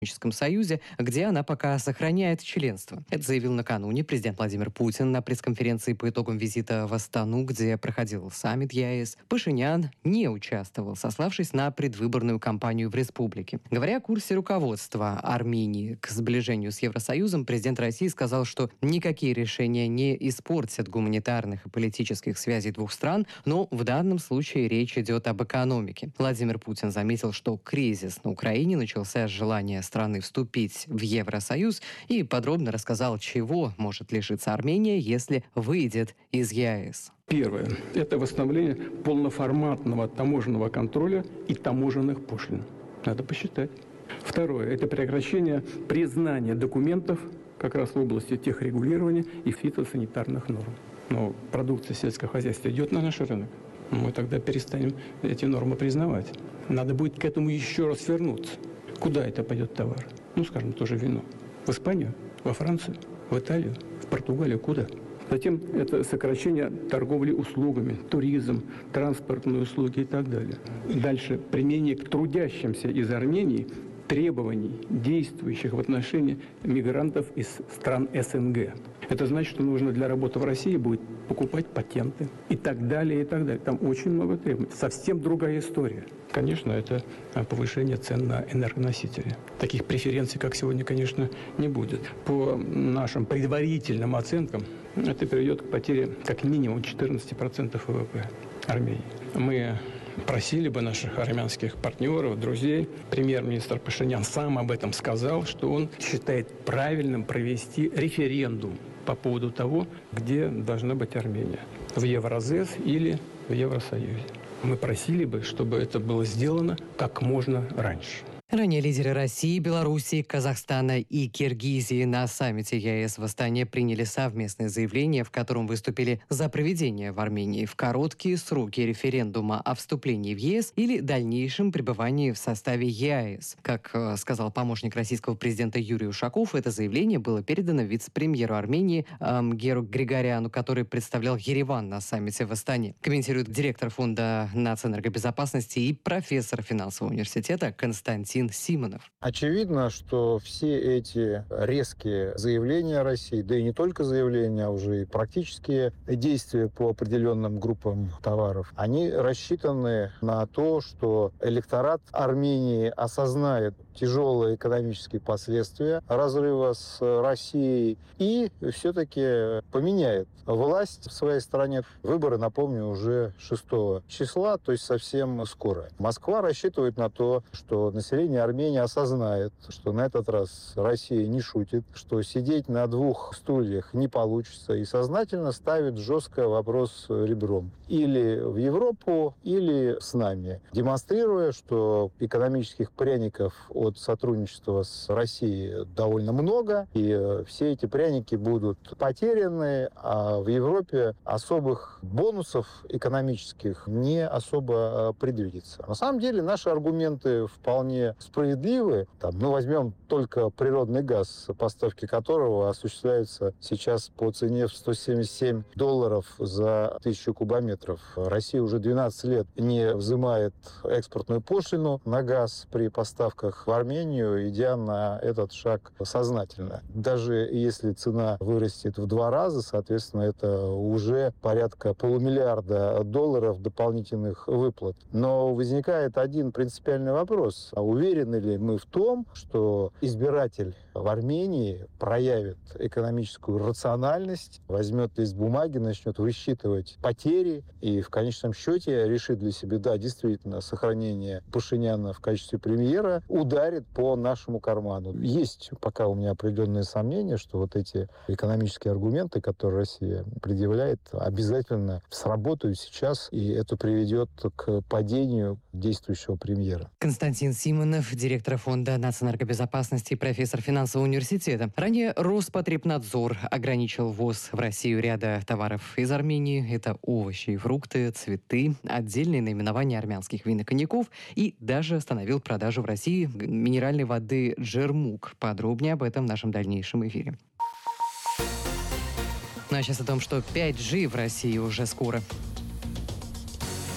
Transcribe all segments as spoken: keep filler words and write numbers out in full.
Экономическом союзе, где она пока сохраняет членство. Это заявил накануне президент Владимир Путин на пресс-конференции по итогам визита в Астану, где проходил саммит ЕАЭС. Пашинян не участвовал, сославшись на предвыборную кампанию в республике. Говоря о курсе руководства Армении к сближению с Евросоюзом, президент России сказал, что никакие решения не испортят гуманитарных и политических связей двух стран, но в данном случае речь идет об экономике. Владимир Путин заметил, что кризис на Украине начался с желания страны вступить в Евросоюз и подробно рассказал, чего может лишиться Армения, если выйдет из ЕАЭС. Первое – это восстановление полноформатного таможенного контроля и таможенных пошлин. Надо посчитать. Второе – это прекращение признания документов как раз в области техрегулирования и фитосанитарных норм. Но продукция сельского хозяйства идет на наш рынок. Мы тогда перестанем эти нормы признавать. Надо будет к этому еще раз вернуться. Куда это пойдет товар? Ну, скажем, тоже вино. В Испанию, во Францию, в Италию, в Португалию. Куда? Затем это сокращение торговли услугами, туризм, транспортные услуги и так далее. Дальше применение к трудящимся из Армении требований, действующих в отношении мигрантов из стран СНГ. Это значит, что нужно для работы в России будет покупать патенты и так далее, и так далее. Там очень много требований. Совсем другая история. Конечно, это повышение цен на энергоносители. Таких преференций, как сегодня, конечно, не будет. По нашим предварительным оценкам, это приведет к потере как минимум четырнадцать процентов ВВП Армении. Мы просили бы наших армянских партнеров, друзей. Премьер-министр Пашинян сам об этом сказал, что он считает правильным провести референдум по поводу того, где должна быть Армения. В Евразес или в Евросоюзе. Мы просили бы, чтобы это было сделано как можно раньше. Ранее лидеры России, Белоруссии, Казахстана и Киргизии на саммите ЕАЭС в Астане приняли совместное заявление, в котором выступили за проведение в Армении в короткие сроки референдума о вступлении в ЕС или дальнейшем пребывании в составе ЕАЭС. Как э, сказал помощник российского президента Юрий Ушаков, это заявление было передано вице-премьеру Армении э, Геру Григоряну, который представлял Ереван на саммите в Астане. Комментирует директор Фонда нацэнергобезопасности и профессор финансового университета Константин Симонов. Очевидно, что все эти резкие заявления России, да и не только заявления, а уже и практические действия по определенным группам товаров, они рассчитаны на то, что электорат Армении осознает тяжелые экономические последствия разрыва с Россией и все-таки поменяет власть в своей стране. Выборы, напомню, уже шестого числа, то есть совсем скоро. Москва рассчитывает на то, что население Армении осознает, что на этот раз Россия не шутит, что сидеть на двух стульях не получится, и сознательно ставит жестко вопрос ребром. Или в Европу, или с нами. Демонстрируя, что экономических пряников от сотрудничества с Россией довольно много, и все эти пряники будут потеряны, а в Европе особых бонусов экономических не особо предвидится. На самом деле наши аргументы вполне справедливы. Там, ну, возьмем только природный газ, поставки которого осуществляются сейчас по цене в сто семьдесят семь долларов за тысячу кубометров. Россия уже двенадцать лет не взимает экспортную пошлину на газ при поставках в Армению, идя на этот шаг сознательно. Даже если цена вырастет в два раза, соответственно, это уже порядка полумиллиарда долларов дополнительных выплат. Но возникает один принципиальный вопрос. А уверены ли мы в том, что избиратель в Армении проявит экономическую рациональность, возьмет лист бумаги, начнет высчитывать потери и в конечном счете решит для себя, да, действительно, сохранение Пашиняна в качестве премьера ударит по нашему карману. Есть пока у меня определенные сомнения, что вот эти экономические аргументы, которые Россия предъявляет, обязательно сработают сейчас, и это приведет к падению действующего премьера. Константин Симонов, директор Фонда нацэнергобезопасности и профессор финансового университета. Ранее Роспотребнадзор ограничил ввоз в Россию ряда товаров из Армении. Это овощи и фрукты, цветы, отдельные наименования армянских вин и коньяков и даже остановил продажу в России минеральной воды «Джермук». Подробнее об этом в нашем дальнейшем эфире. Ну а сейчас о том, что пять джи в России уже скоро.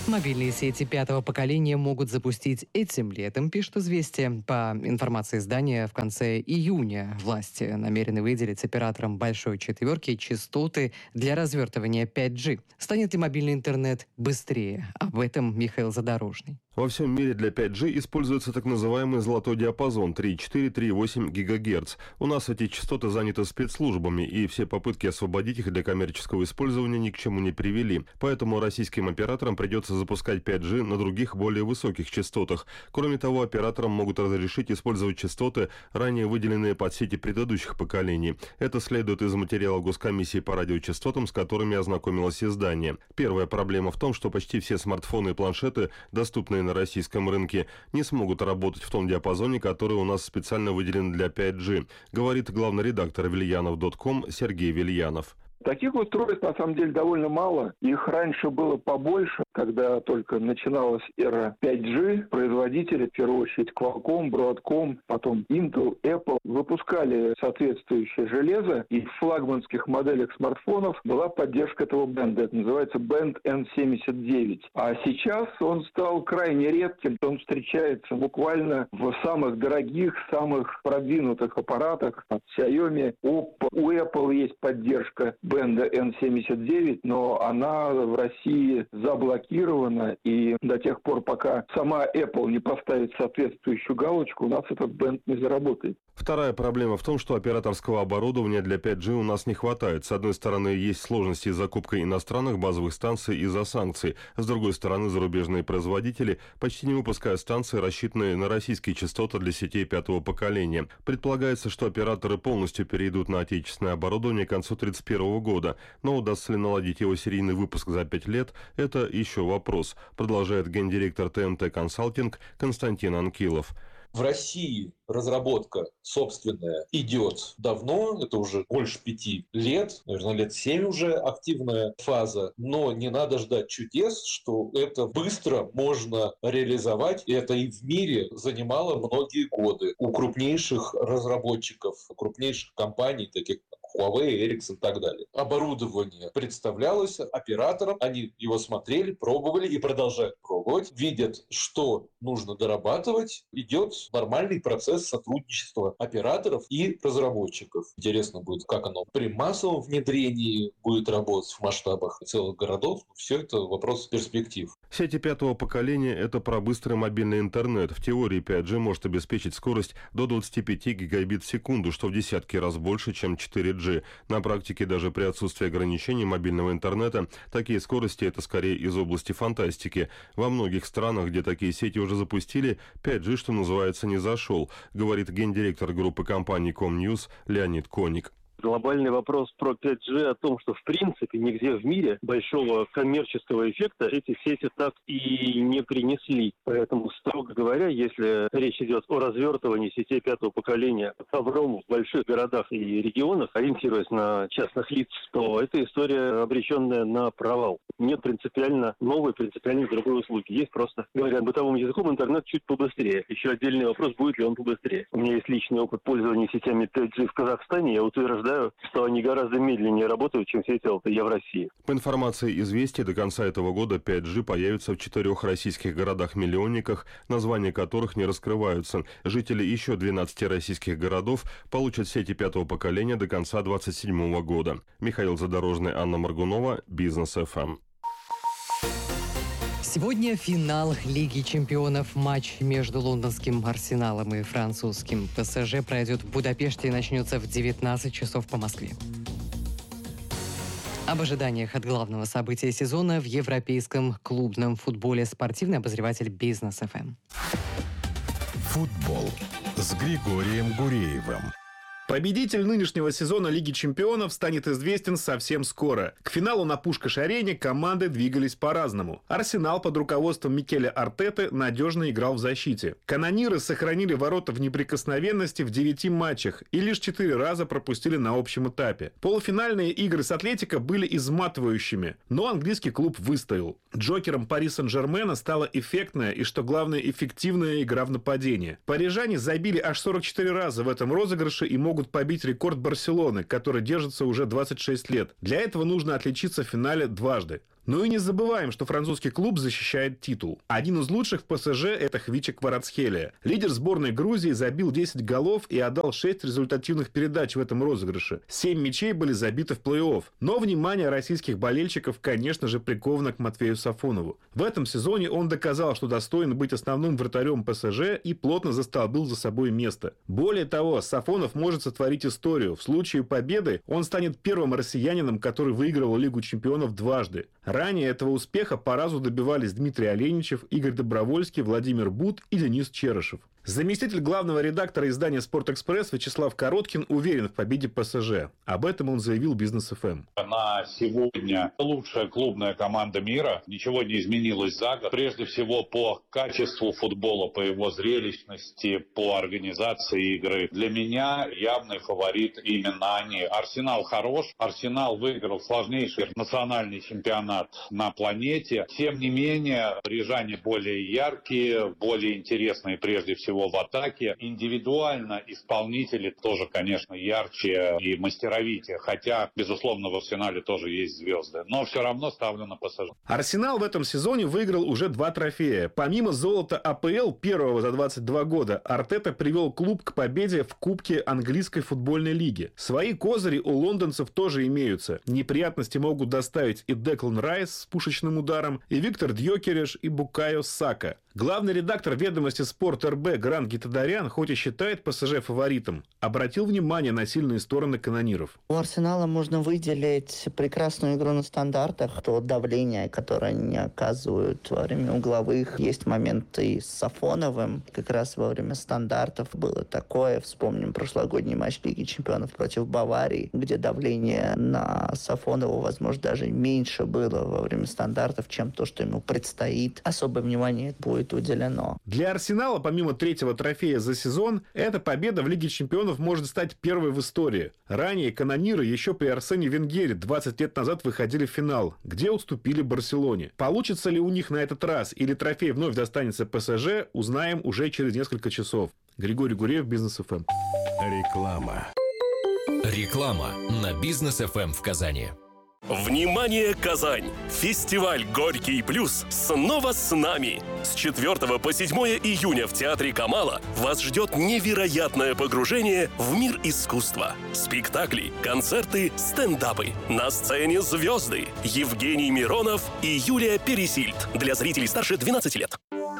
Мобильные сети пятого поколения могут запустить этим летом, пишет «Известия». По информации издания, в конце июня власти намерены выделить операторам «Большой четверки» частоты для развертывания пять джи. Станет ли мобильный интернет быстрее? Об этом Михаил Задорожный. Во всем мире для пять джи используется так называемый золотой диапазон три и четыре — три и восемь гигагерц. У нас эти частоты заняты спецслужбами, и все попытки освободить их для коммерческого использования ни к чему не привели. Поэтому российским операторам придется запускать пять джи на других, более высоких частотах. Кроме того, операторам могут разрешить использовать частоты, ранее выделенные под сети предыдущих поколений. Это следует из материала Госкомиссии по радиочастотам, с которыми ознакомилось издание. Первая проблема в том, что почти все смартфоны и планшеты, доступные на российском рынке, не смогут работать в том диапазоне, который у нас специально выделен для пять джи, говорит главный редактор вильянов точка ком Сергей Вильянов. Таких устройств, на самом деле, довольно мало. Их раньше было побольше, когда только начиналась эра пять джи. Производители, в первую очередь Qualcomm, Broadcom, потом Intel, Apple, выпускали соответствующее железо, и в флагманских моделях смартфонов была поддержка этого бенда. Это называется бенд эн семьдесят девять. А сейчас он стал крайне редким. Он встречается буквально в самых дорогих, самых продвинутых аппаратах от Xiaomi, Oppo. У Apple есть поддержка бенда эн семьдесят девять, но она в России заблокирована, и до тех пор, пока сама Apple не поставит соответствующую галочку, у нас этот бенд не заработает. Вторая проблема в том, что операторского оборудования для пять джи у нас не хватает. С одной стороны, есть сложности с закупкой иностранных базовых станций из-за санкций. С другой стороны, зарубежные производители почти не выпускают станции, рассчитанные на российские частоты для сетей пятого поколения. Предполагается, что операторы полностью перейдут на отечественное оборудование к концу тридцать первого года. Но удастся ли наладить его серийный выпуск за пять лет, это еще вопрос, продолжает гендиректор тэ эм тэ Консалтинг Константин Анкилов. В России разработка собственная идет давно, это уже больше пяти лет, наверное, лет семь уже активная фаза, но не надо ждать чудес, что это быстро можно реализовать, и это и в мире занимало многие годы у крупнейших разработчиков, крупнейших компаний, таких как Huawei, Ericsson и так далее. Оборудование представлялось операторам, они его смотрели, пробовали и продолжают пробовать, видят, что нужно дорабатывать, идет нормальный процесс сотрудничества операторов и разработчиков. Интересно будет, как оно при массовом внедрении будет работать в масштабах целых городов. Все это вопрос перспектив. Сети пятого поколения – это про быстрый мобильный интернет. В теории пять джи может обеспечить скорость до двадцати пяти гигабит в секунду, что в десятки раз больше, чем четыре джи. На практике даже при отсутствии ограничений мобильного интернета такие скорости – это скорее из области фантастики. Во многих странах, где такие сети уже запустили, пять джи, что называется, не зашел, говорит гендиректор группы компаний Комньюз Леонид Коник. Глобальный вопрос про пять джи о том, что в принципе нигде в мире большого коммерческого эффекта эти сети так и не принесли. Поэтому, строго говоря, если речь идет о развертывании сетей пятого поколения ковром в больших городах и регионах, ориентируясь на частных лиц, то эта история обреченная на провал. Нет принципиально новой, принципиально другой услуги. Есть просто, говоря бытовым языком, интернет чуть побыстрее. Еще отдельный вопрос, будет ли он побыстрее. У меня есть личный опыт пользования сетями пять джи в Казахстане. Я утверждаю, что они гораздо медленнее работают, чем сети эл тэ е в России. По информации «Известий», до конца этого года пять джи появится в четырех российских городах-миллионниках, названия которых не раскрываются. Жители еще двенадцати российских городов получат сети пятого поколения до конца две тысячи двадцать седьмого года. Михаил Задорожный, Анна Маргунова, Бизнес эф эм. Сегодня финал Лиги чемпионов. Матч между лондонским Арсеналом и французским пэ эс жэ пройдет в Будапеште и начнется в девятнадцать часов по Москве. Об ожиданиях от главного события сезона в европейском клубном футболе спортивный обозреватель Бизнес эф эм. Футбол с Григорием Гуреевым. Победитель нынешнего сезона Лиги чемпионов станет известен совсем скоро. К финалу на Пушкаш-арене команды двигались по-разному. Арсенал под руководством Микеля Артеты надежно играл в защите. Канониры сохранили ворота в неприкосновенности в девяти матчах и лишь четыре раза пропустили на общем этапе. Полуфинальные игры с Атлетико были изматывающими, но английский клуб выстоял. Джокером Пари Сен-Жермена стала эффектная и, что главное, эффективная игра в нападении. Парижане забили аж сорок четыре раза в этом розыгрыше и могут могут побить рекорд Барселоны, который держится уже двадцать шесть лет. Для этого нужно отличиться в финале дважды. Ну и не забываем, что французский клуб защищает титул. Один из лучших в ПСЖ – это Хвича Кварацхелия. Лидер сборной Грузии забил десять голов и отдал шесть результативных передач в этом розыгрыше. семь мячей были забиты в плей-офф. Но внимание российских болельщиков, конечно же, приковано к Матвею Сафонову. В этом сезоне он доказал, что достоин быть основным вратарем ПСЖ и плотно застолбил за собой место. Более того, Сафонов может сотворить историю. В случае победы он станет первым россиянином, который выигрывал Лигу чемпионов дважды. Ранее этого успеха по разу добивались Дмитрий Оленичев, Игорь Добровольский, Владимир Бут и Денис Черышев. Заместитель главного редактора издания «Спортэкспресс» Вячеслав Короткин уверен в победе ПСЖ. Об этом он заявил Бизнес эф эм. На сегодня лучшая клубная команда мира. Ничего не изменилось за год. Прежде всего по качеству футбола, по его зрелищности, по организации игры. Для меня явный фаворит именно они. Арсенал хорош. Арсенал выиграл сложнейший национальный чемпионат на планете. Тем не менее, парижане более яркие, более интересные прежде всего в атаке. Индивидуально исполнители тоже, конечно, ярче и мастеровитее. Хотя, безусловно, в Арсенале тоже есть звезды. Но все равно ставлю на ПСЖ. Арсенал в этом сезоне выиграл уже два трофея. Помимо золота а пэ эл, первого за двадцать два года, Артета привел клуб к победе в Кубке английской футбольной лиги. Свои козыри у лондонцев тоже имеются. Неприятности могут доставить и Деклан Райс с пушечным ударом, и Виктор Дьокереш, и Букайо Сака. Главный редактор «Ведомости Спорт эр бэ» Грант Гитадарян, хоть и считает ПСЖ фаворитом, обратил внимание на сильные стороны канониров. У Арсенала можно выделить прекрасную игру на стандартах, то давление, которое они оказывают во время угловых. Есть моменты с Сафоновым, как раз во время стандартов было такое. Вспомним прошлогодний матч Лиги чемпионов против Баварии, где давление на Сафонова, возможно, даже меньше было во время стандартов, чем то, что ему предстоит. Особое внимание будет уделено. Для Арсенала, помимо третьего трофея за сезон, эта победа в Лиге чемпионов может стать первой в истории. Ранее канониры еще при Арсене Венгере двадцать лет назад выходили в финал, где уступили Барселоне. Получится ли у них на этот раз или трофей вновь достанется ПСЖ, узнаем уже через несколько часов. Григорий Гуреев, Бизнес эф эм. Реклама. Реклама на Бизнес эф эм в Казани. Внимание, Казань! Фестиваль «Горький плюс» снова с нами! С четвёртого по седьмое июня в Театре Камала вас ждет невероятное погружение в мир искусства. Спектакли, концерты, стендапы. На сцене звезды Евгений Миронов и Юлия Пересильд. Для зрителей старше двенадцати лет.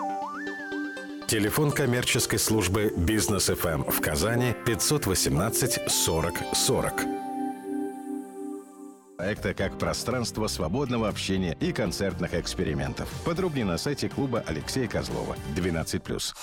Телефон коммерческой службы Бизнес эф эм в Казани пятьсот восемнадцать сорок сорок. Проекта как пространство свободного общения и концертных экспериментов. Подробнее на сайте клуба Алексея Козлова. двенадцать плюс.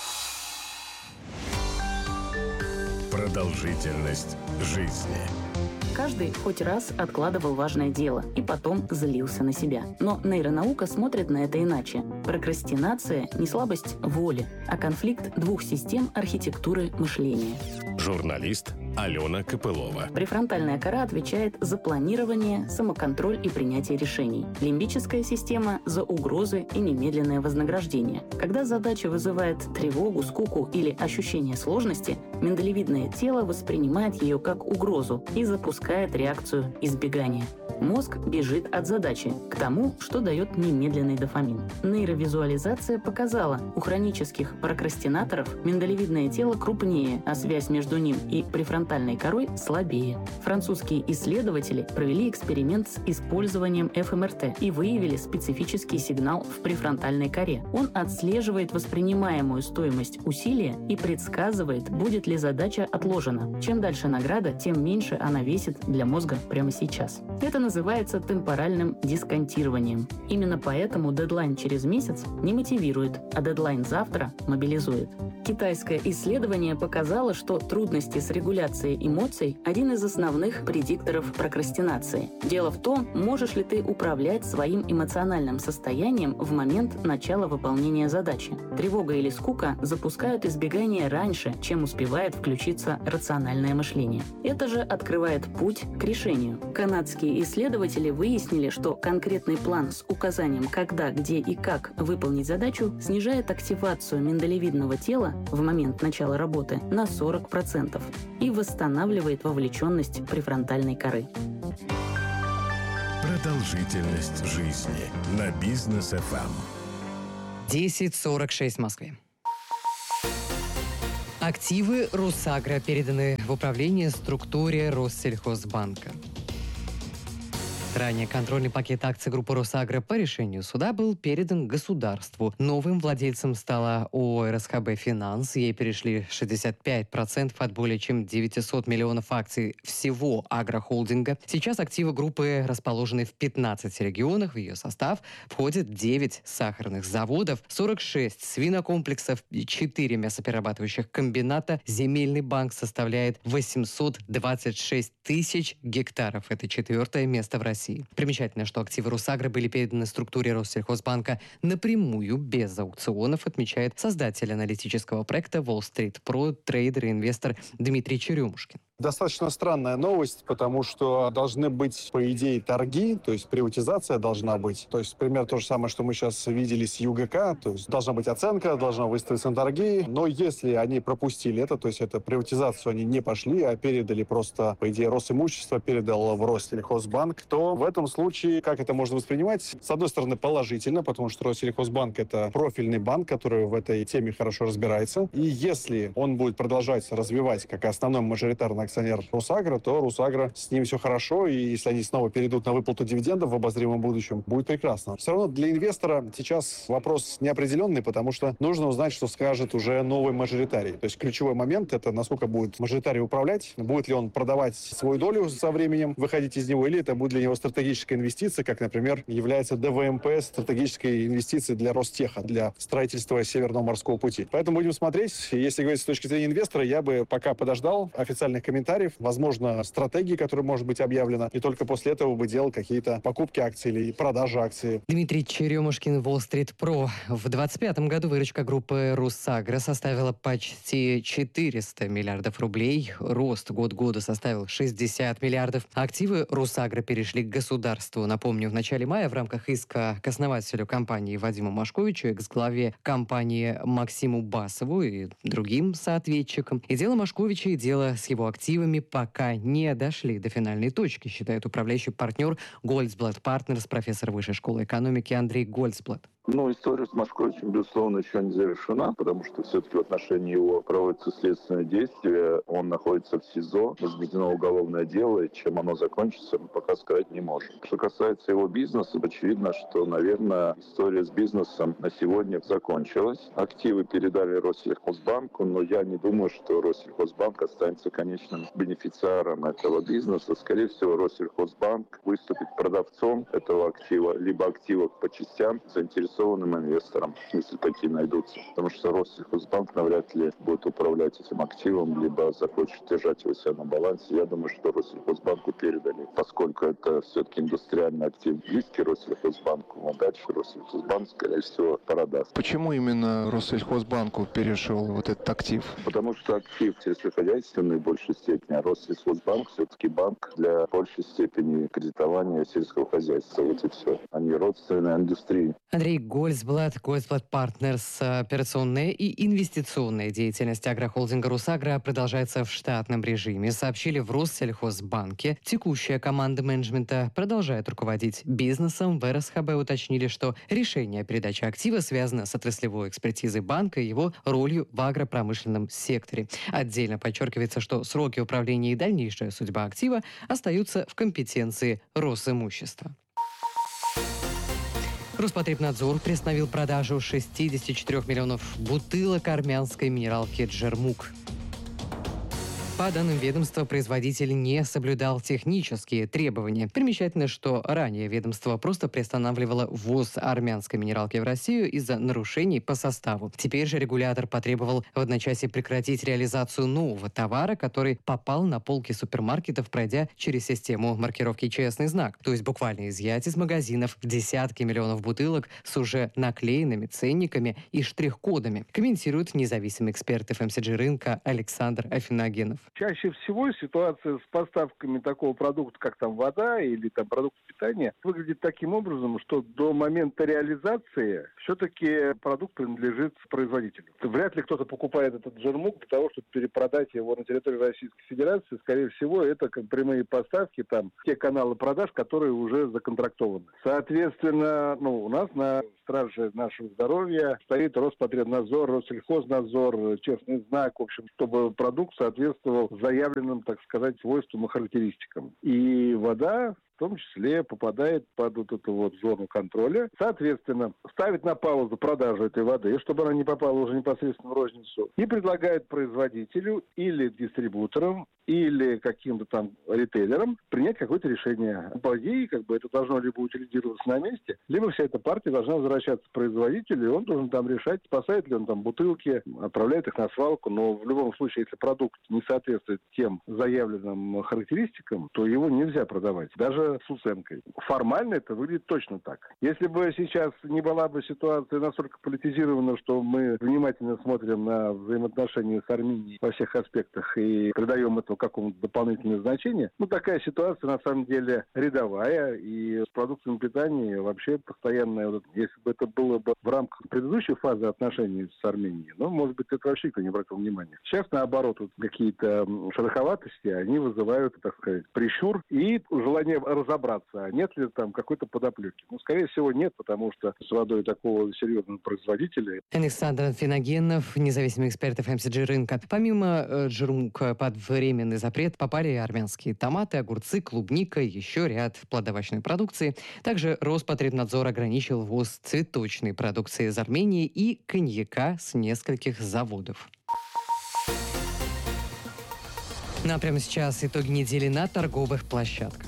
Продолжительность жизни. Каждый хоть раз откладывал важное дело и потом злился на себя. Но нейронаука смотрит на это иначе. Прокрастинация – не слабость воли, а конфликт двух систем архитектуры мышления. Журналист Алена Копылова. Префронтальная кора отвечает за планирование, самоконтроль и принятие решений. Лимбическая система – за угрозы и немедленное вознаграждение. Когда задача вызывает тревогу, скуку или ощущение сложности, миндалевидное тело воспринимает ее как угрозу и запускает реакцию избегания. Мозг бежит от задачи к тому, что дает немедленный дофамин. Нейровизуализация показала, у хронических прокрастинаторов миндалевидное тело крупнее, а связь между ним и префронтальной корой слабее. Французские исследователи провели эксперимент с использованием эф эм эр тэ и выявили специфический сигнал в префронтальной коре. Он отслеживает воспринимаемую стоимость усилия и предсказывает, будет ли задача отложена. Чем дальше награда, тем меньше она весит для мозга прямо сейчас. Это называется темпоральным дисконтированием. Именно поэтому дедлайн через месяц не мотивирует, а дедлайн завтра мобилизует. Китайское исследование показало, что трудности с регуляцией эмоций – один из основных предикторов прокрастинации. Дело в том, можешь ли ты управлять своим эмоциональным состоянием в момент начала выполнения задачи. Тревога или скука запускают избегание раньше, чем успевает включиться рациональное мышление. Это же открывает путь к решению. Канадские исследователи выяснили, что конкретный план с указанием, когда, где и как выполнить задачу, снижает активацию миндалевидного тела в момент начала работы на сорок процентов и восстанавливает вовлеченность префронтальной коры. Продолжительность жизни на Бизнес эф эм. десять сорок шесть в Москве. Активы «Русагро» переданы в управление структуре Россельхозбанка. Ранее контрольный пакет акций группы «Русагро» по решению суда был передан государству. Новым владельцем стала ООО эр эс ха бэ «Финанс». Ей перешли шестьдесят пять процентов от более чем девятисот миллионов акций всего агрохолдинга. Сейчас активы группы расположены в пятнадцати регионах. В ее состав входят девять сахарных заводов, сорок шесть свинокомплексов, четыре мясоперерабатывающих комбината. Земельный банк составляет восемьсот двадцать шесть тысяч гектаров. Это четвертое место в России. Примечательно, что активы «Русагро» были переданы структуре Россельхозбанка напрямую, без аукционов, отмечает создатель аналитического проекта Wall Street Pro, трейдер и инвестор Дмитрий Черемушкин. Достаточно странная новость, потому что должны быть, по идее, торги, то есть приватизация должна быть. То есть, пример то же самое, что мы сейчас видели с ю гэ ка, то есть должна быть оценка, должна выставиться на торги. Но если они пропустили это, то есть это приватизацию они не пошли, а передали просто, по идее, Росимущество передал в Россельхозбанк, то в этом случае, как это можно воспринимать? С одной стороны, положительно, потому что Россельхозбанк — это профильный банк, который в этой теме хорошо разбирается. И если он будет продолжать развивать как основной мажоритарный акционер «Русагро», то «Русагро» с ним все хорошо, и если они снова перейдут на выплату дивидендов в обозримом будущем, будет прекрасно. Все равно для инвестора сейчас вопрос неопределенный, потому что нужно узнать, что скажет уже новый мажоритарий. То есть ключевой момент — это насколько будет мажоритарий управлять, будет ли он продавать свою долю со временем, выходить из него, или это будет для него стратегическая инвестиция, как, например, является дэ вэ эм пэ стратегической инвестицией для Ростеха, для строительства Северного морского пути. Поэтому будем смотреть. Если говорить с точки зрения инвестора, я бы пока подождал официальных комментариев, возможно, стратегии, которая может быть объявлена, и только после этого бы делал какие-то покупки акций или продажи акций. Дмитрий Черемушкин, Wall Street Pro. В двадцать пятом году выручка группы «Русагро» составила почти четыреста миллиардов рублей. Рост год года составил шестьдесят миллиардов. Активы «Русагро» перешли к государству. Напомню, в начале мая в рамках иска к основателю компании Вадиму Машковичу, экс-главе компании Максиму Басову и другим соответчикам, и дело Машковича, и дело с его активами пока не дошли до финальной точки, считает управляющий партнер Goldblatt Partners, профессор Высшей школы экономики Андрей Goldblatt. Ну, история с Машковичем, безусловно, еще не завершена, потому что все-таки в отношении его проводится следственное действие. Он находится в СИЗО, возбуждено уголовное дело, и чем оно закончится, мы пока сказать не можем. Что касается его бизнеса, очевидно, что, наверное, история с бизнесом на сегодня закончилась. Активы передали Россельхозбанку, но я не думаю, что Россельхозбанк останется конечным бенефициаром этого бизнеса. Скорее всего, Россельхозбанк выступит продавцом этого актива, либо активов по частям, заинтересованным инвесторам, если такие найдутся. Потому что Россельхозбанк навряд ли будет управлять этим активом, либо захочет держать его себя на балансе. Я думаю, что Россельхозбанку передали, поскольку это все-таки индустриальный актив, близкий Россельхозбанку, а дальше Россельхозбанк, скорее всего, продаст. Почему именно Россельхозбанку перешел вот этот актив? Потому что актив сельскохозяйственный в большей степени, а Россельхозбанк все-таки банк для большей степени кредитования сельского хозяйства. Вот и все, а не родственной индустрии. Андрей Goldblatt, Goldblatt Partners. Операционная и инвестиционная деятельность агрохолдинга «Русагро» продолжается в штатном режиме, сообщили в Россельхозбанке. Текущая команда менеджмента продолжает руководить бизнесом. В эр эс ха бэ уточнили, что решение о передаче актива связано с отраслевой экспертизой банка и его ролью в агропромышленном секторе. Отдельно подчеркивается, что сроки управления и дальнейшая судьба актива остаются в компетенции Росимущества. Роспотребнадзор приостановил продажу шестьдесят четыре миллионов бутылок армянской минералки «Джермук». По данным ведомства, производитель не соблюдал технические требования. Примечательно, что ранее ведомство просто приостанавливало ввоз армянской минералки в Россию из-за нарушений по составу. Теперь же регулятор потребовал в одночасье прекратить реализацию нового товара, который попал на полки супермаркетов, пройдя через систему маркировки «Честный знак». То есть буквально изъять из магазинов десятки миллионов бутылок с уже наклеенными ценниками и штрих-кодами, комментирует независимый эксперт эф эм си джи рынка Александр Афиногенов. Чаще всего ситуация с поставками такого продукта, как там вода или там продукты питания, выглядит таким образом, что до момента реализации все-таки продукт принадлежит производителю. Вряд ли кто-то покупает этот жирмук для того, чтобы перепродать его на территории Российской Федерации. Скорее всего, это как прямые поставки, там, те каналы продаж, которые уже законтрактованы. Соответственно, ну, у нас на страже нашего здоровья стоит Роспотребнадзор, Россельхознадзор, честный знак, в общем, чтобы продукт соответствовал заявленным, так сказать, свойствам и характеристикам. И вода в том числе попадает под вот эту вот зону контроля. Соответственно, ставит на паузу продажу этой воды, чтобы она не попала уже непосредственно в розницу, и предлагает производителю или дистрибуторам, или каким-то там ритейлерам принять какое-то решение. По идее, как бы это должно либо утилизироваться на месте, либо вся эта партия должна возвращаться к производителю, и он должен там решать, спасает ли он там бутылки, отправляет их на свалку. Но в любом случае, если продукт не соответствует тем заявленным характеристикам, то его нельзя продавать, даже с уценкой. Формально это выглядит точно так. Если бы сейчас не была бы ситуация настолько политизирована, что мы внимательно смотрим на взаимоотношения с Арменией во всех аспектах и придаем этому какому-то дополнительное значение, ну, такая ситуация на самом деле рядовая, и с продуктами питания вообще постоянная. Если бы это было бы в рамках предыдущей фазы отношений с Арменией, ну, может быть, это вообще никто не обратил внимания. Сейчас, наоборот, вот какие-то шероховатости, они вызывают, так сказать, прищур и желание разобраться, а нет ли там какой-то подоплеки. Ну, скорее всего, нет, потому что с водой такого серьезного производителя. Александр Финогенов, независимый эксперт эф эм си джи рынка. Помимо э, жирмука под временный запрет попали армянские томаты, огурцы, клубника и еще ряд плодовочной продукции. Также Роспотребнадзор ограничил ввоз цветочной продукции из Армении и коньяка с нескольких заводов. Ну а прямо сейчас итоги недели на торговых площадках.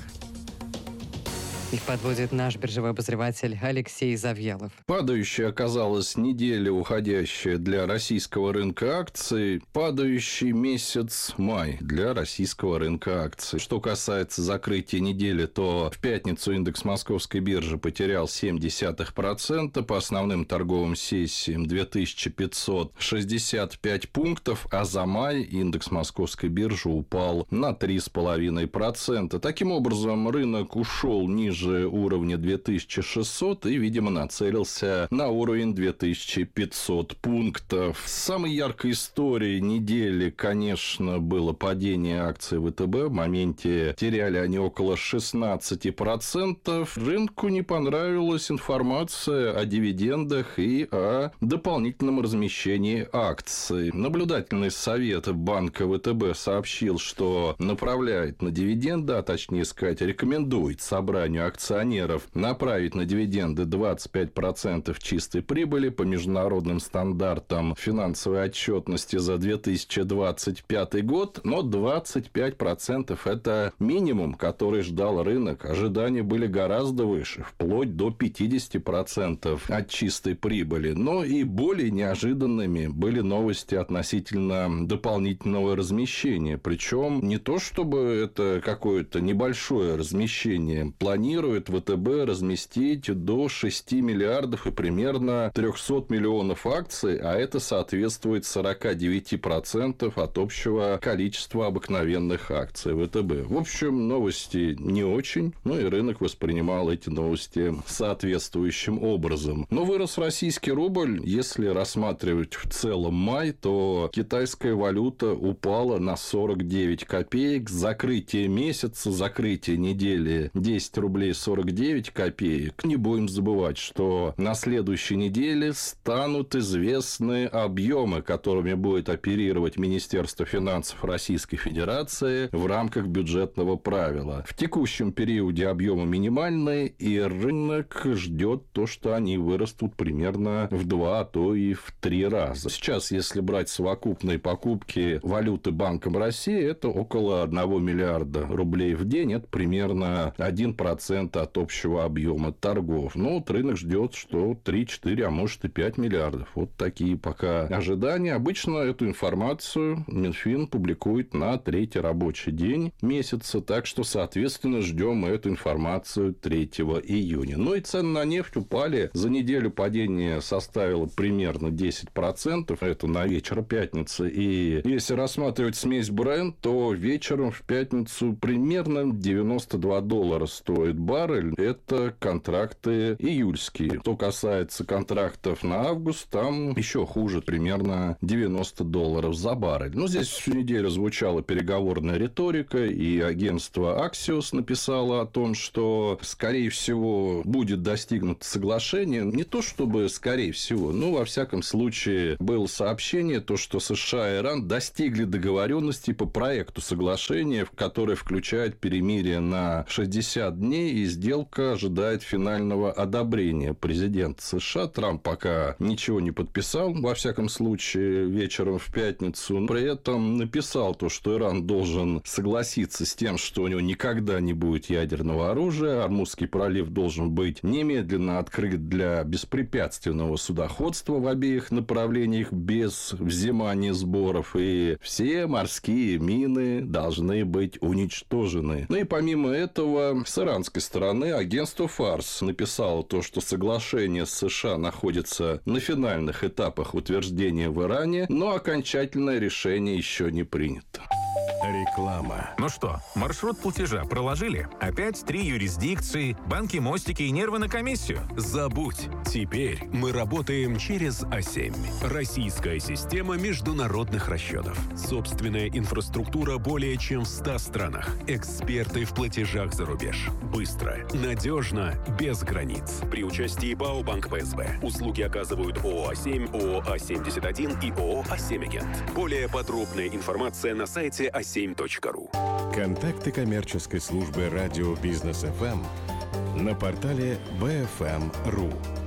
Их подводит наш биржевой обозреватель Алексей Завьялов. Падающая оказалась неделя, уходящая для российского рынка акций. Падающий месяц май для российского рынка акций. Что касается закрытия недели, то в пятницу индекс Московской биржи потерял семь десятых процента. По основным торговым сессиям две тысячи пятьсот шестьдесят пять пунктов, а за май индекс Московской биржи упал на три целых пять десятых процента. Таким образом, рынок ушел ниже уровня две тысячи шестьсот и, видимо, нацелился на уровень две тысячи пятьсот пунктов. Самой яркой историей недели, конечно, было падение акций вэ тэ бэ. В моменте теряли они около шестнадцать процентов. Рынку не понравилась информация о дивидендах и о дополнительном размещении акций. Наблюдательный совет банка вэ тэ бэ сообщил, что направляет на дивиденды, а точнее сказать, рекомендует собранию акционеров направить на дивиденды двадцать пять процентов чистой прибыли по международным стандартам финансовой отчетности за две тысячи двадцать пятый год, но двадцать пять процентов это минимум, который ждал рынок. Ожидания были гораздо выше, вплоть до пятьдесят процентов от чистой прибыли. Но и более неожиданными были новости относительно дополнительного размещения. Причем не то, чтобы это какое-то небольшое размещение. Планируется вэ тэ бэ разместить до шести миллиардов и примерно трехсот миллионов акций, а это соответствует сорок девять процентов от общего количества обыкновенных акций вэ тэ бэ. В общем, новости не очень, ну и рынок воспринимал эти новости соответствующим образом. Но вырос российский рубль. Если рассматривать в целом май, то китайская валюта упала на сорок девять копеек. Закрытие месяца, закрытие недели десять рублей сорок девять копеек. Не будем забывать, что на следующей неделе станут известны объемы, которыми будет оперировать Министерство финансов Российской Федерации в рамках бюджетного правила. В текущем периоде объемы минимальные, и рынок ждет то, что они вырастут примерно в два, а то и в три раза. Сейчас, если брать совокупные покупки валюты Банком России, это около одного миллиарда рублей в день, это примерно один процент процента от общего объема торгов. Но вот рынок ждет, что три-четыре, а может и пять миллиардов. Вот такие пока ожидания. Обычно эту информацию Минфин публикует на третий рабочий день месяца, так что, соответственно, ждем эту информацию третьего июня. Ну и цены на нефть упали. За неделю падение составило примерно десять процентов. Это на вечер пятницы. И если рассматривать смесь Brent, то вечером в пятницу примерно девяносто два доллара стоит баррель. Это контракты июльские. Что касается контрактов на август, там еще хуже, примерно девяносто долларов за баррель. Ну, здесь всю неделю звучала переговорная риторика, и агентство Axios написало о том, что, скорее всего, будет достигнуто соглашение. Не то, чтобы скорее всего, но, во всяком случае, было сообщение, то, что США и Иран достигли договоренности по проекту соглашения, которое включает перемирие на шестьдесят дней, и сделка ожидает финального одобрения президента США. Трамп пока ничего не подписал, во всяком случае, вечером в пятницу. При этом написал то, что Иран должен согласиться с тем, что у него никогда не будет ядерного оружия, Ормузский пролив должен быть немедленно открыт для беспрепятственного судоходства в обеих направлениях без взимания сборов, и все морские мины должны быть уничтожены. Ну и помимо этого, с иранской стороны агентство Фарс написало то, что соглашение с США находится на финальных этапах утверждения в Иране, но окончательное решение еще не принято. Реклама. Ну что, маршрут платежа проложили? Опять три юрисдикции, банки, мостики и нервы на комиссию? Забудь. Теперь мы работаем через А семь. Российская система международных расчетов. Собственная инфраструктура более чем в ста странах. Эксперты в платежах за рубеж. Быстро, надежно, без границ. При участии БАО «Банк ПСБ». Услуги оказывают ООО «А семь», ООО «А семьдесят один» и ООО «А семь Агент». Более подробная информация на сайте а семь точка ру. Контакты коммерческой службы радио Бизнес эф эм на портале би эф эм точка ру.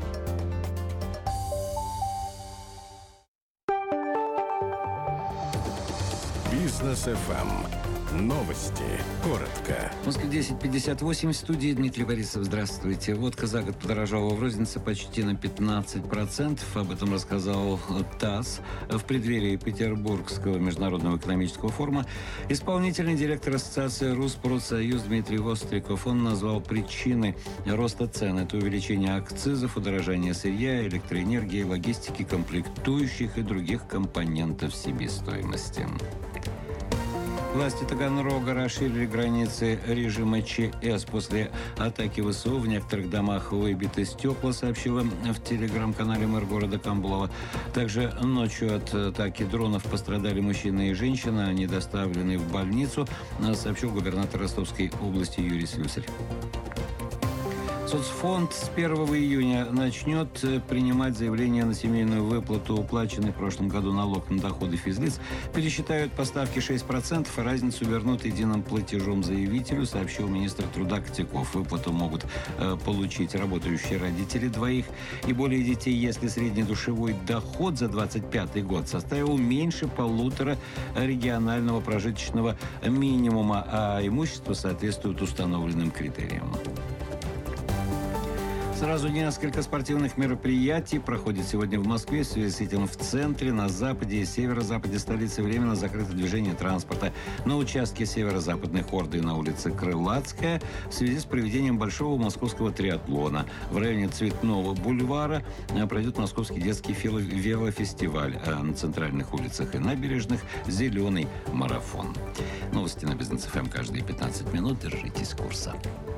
Бизнес эф эм. Новости. Коротко. В Москве десять пятьдесят восемь. В студии Дмитрий Борисов. Здравствуйте. Водка за год подорожала в рознице почти на пятнадцать процентов. Об этом рассказал ТАСС. В преддверии Петербургского международного экономического форума исполнительный директор Ассоциации Русспродсоюз Дмитрий Востриков. Он назвал причины роста цен. Это увеличение акцизов, удорожание сырья, электроэнергии, логистики, комплектующих и других компонентов себестоимости. Власти Таганрога расширили границы режима ЧС. После атаки ВСУ в некоторых домах выбиты стекла, сообщила в телеграм-канале мэр города Камбулова. Также ночью от атаки дронов пострадали мужчина и женщина. Они доставлены в больницу, сообщил губернатор Ростовской области Юрий Слюсарь. Соцфонд с первого июня начнет принимать заявления на семейную выплату. Уплаченный в прошлом году налог на доходы физлиц пересчитают по ставке шесть процентов, и разницу вернут единым платежом заявителю, сообщил министр труда Котяков. Выплату могут э, получить работающие родители двоих и более детей, если средний душевой доход за двадцать пятый год составил меньше полутора регионального прожиточного минимума, а имущество соответствует установленным критериям. Сразу несколько спортивных мероприятий проходит сегодня в Москве. В связи с этим в центре, на западе и северо-западе столицы временно закрыто движение транспорта. На участке северо-западной Хорды и на улице Крылатская в связи с проведением большого московского триатлона. В районе Цветного бульвара пройдет московский детский велофестиваль, а на центральных улицах и набережных «Зеленый марафон». Новости на Бизнес эф эм каждые пятнадцать минут. Держитесь курса.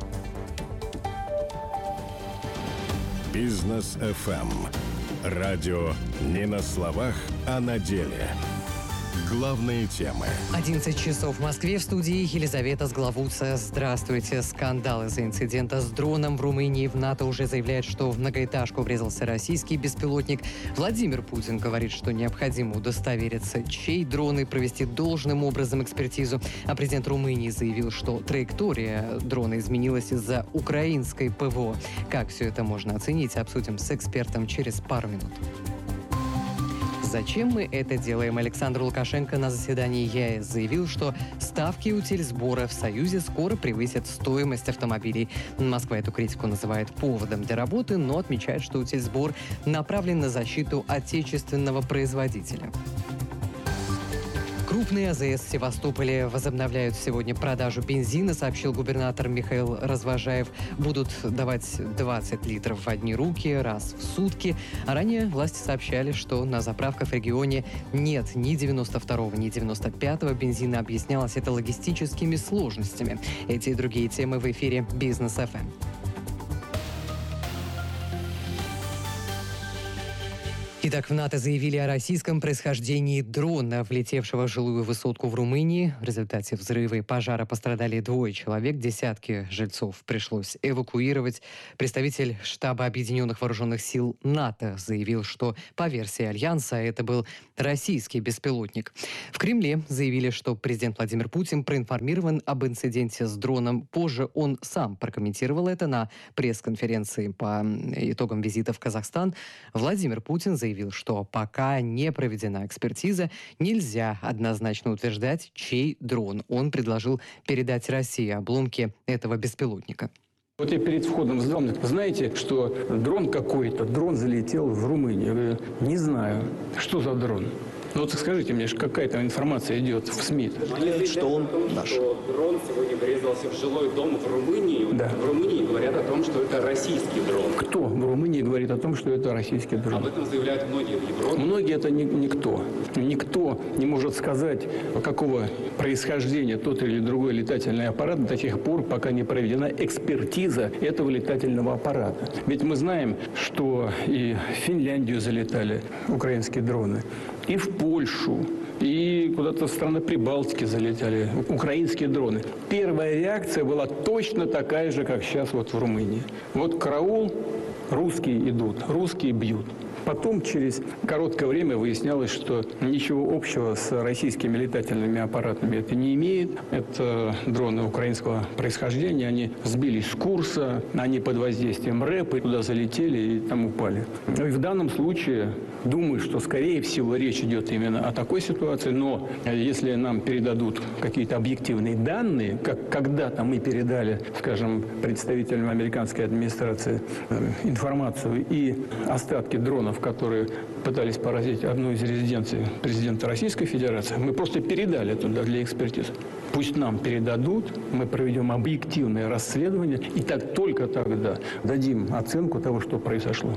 Бизнес эф эм. Радио не на словах, а на деле. Главные темы. одиннадцать часов в Москве. В студии Елизавета Сглавуца. Здравствуйте. Скандал из-за инцидента с дроном в Румынии. В НАТО уже заявляет, что в многоэтажку врезался российский беспилотник. Владимир Путин говорит, что необходимо удостовериться, чей дрон, и провести должным образом экспертизу. А президент Румынии заявил, что траектория дрона изменилась из-за украинской ПВО. Как все это можно оценить, обсудим с экспертом через пару минут. Зачем мы это делаем? Александр Лукашенко на заседании ЕАЭС заявил, что ставки утильсбора в Союзе скоро превысят стоимость автомобилей. Москва эту критику называет поводом для работы, но отмечает, что утильсбор направлен на защиту отечественного производителя. Крупные АЗС в Севастополе возобновляют сегодня продажу бензина, сообщил губернатор Михаил Развожаев. Будут давать двадцать литров в одни руки раз в сутки. А ранее власти сообщали, что на заправках в регионе нет ни девяносто второго, ни девяносто пятого бензина. Объяснялось это логистическими сложностями. Эти и другие темы в эфире «Бизнес эф эм». Итак, в НАТО заявили о российском происхождении дрона, влетевшего в жилую высотку в Румынии. В результате взрыва и пожара пострадали двое человек, десятки жильцов пришлось эвакуировать. Представитель штаба Объединенных Вооруженных Сил НАТО заявил, что по версии Альянса это был российский беспилотник. В Кремле заявили, что президент Владимир Путин проинформирован об инциденте с дроном. Позже он сам прокомментировал это на пресс-конференции по итогам визита в Казахстан. Владимир Путин заявил, что пока не проведена экспертиза, нельзя однозначно утверждать, чей дрон. Он предложил передать России обломки этого беспилотника. Вот я перед входом задал, знаете, что дрон какой-то, дрон залетел в Румынию. Я говорю, не знаю, что за дрон. Ну вот скажите мне, какая там информация идет в СМИ? Что он наш. Дрон сегодня врезался в жилой дом в Румынии. Да. В Румынии говорят о том, что это российский дрон. Кто в Румынии говорит о том, что это российский дрон? Об этом заявляют многие в Европе. Многие это ни, никто. Никто не может сказать, какого происхождения тот или другой летательный аппарат до тех пор, пока не проведена экспертиза этого летательного аппарата. Ведь мы знаем, что и в Финляндию залетали украинские дроны, и в Польшу, и куда-то в страны Прибалтики залетали украинские дроны. Первая реакция была точно такая же, как сейчас вот в Румынии. Вот караул, русские идут, русские бьют. Потом, через короткое время, выяснялось, что ничего общего с российскими летательными аппаратами это не имеет. Это дроны украинского происхождения. Они сбились с курса, они под воздействием рэпа туда залетели и там упали. И в данном случае, думаю, что, скорее всего, речь идет именно о такой ситуации. Но если нам передадут какие-то объективные данные, как когда-то мы передали, скажем, представителям американской администрации информацию и остатки дронов, которые пытались поразить одну из резиденций президента Российской Федерации, мы просто передали туда для экспертизы. Пусть нам передадут, мы проведем объективное расследование, и так только тогда дадим оценку того, что произошло.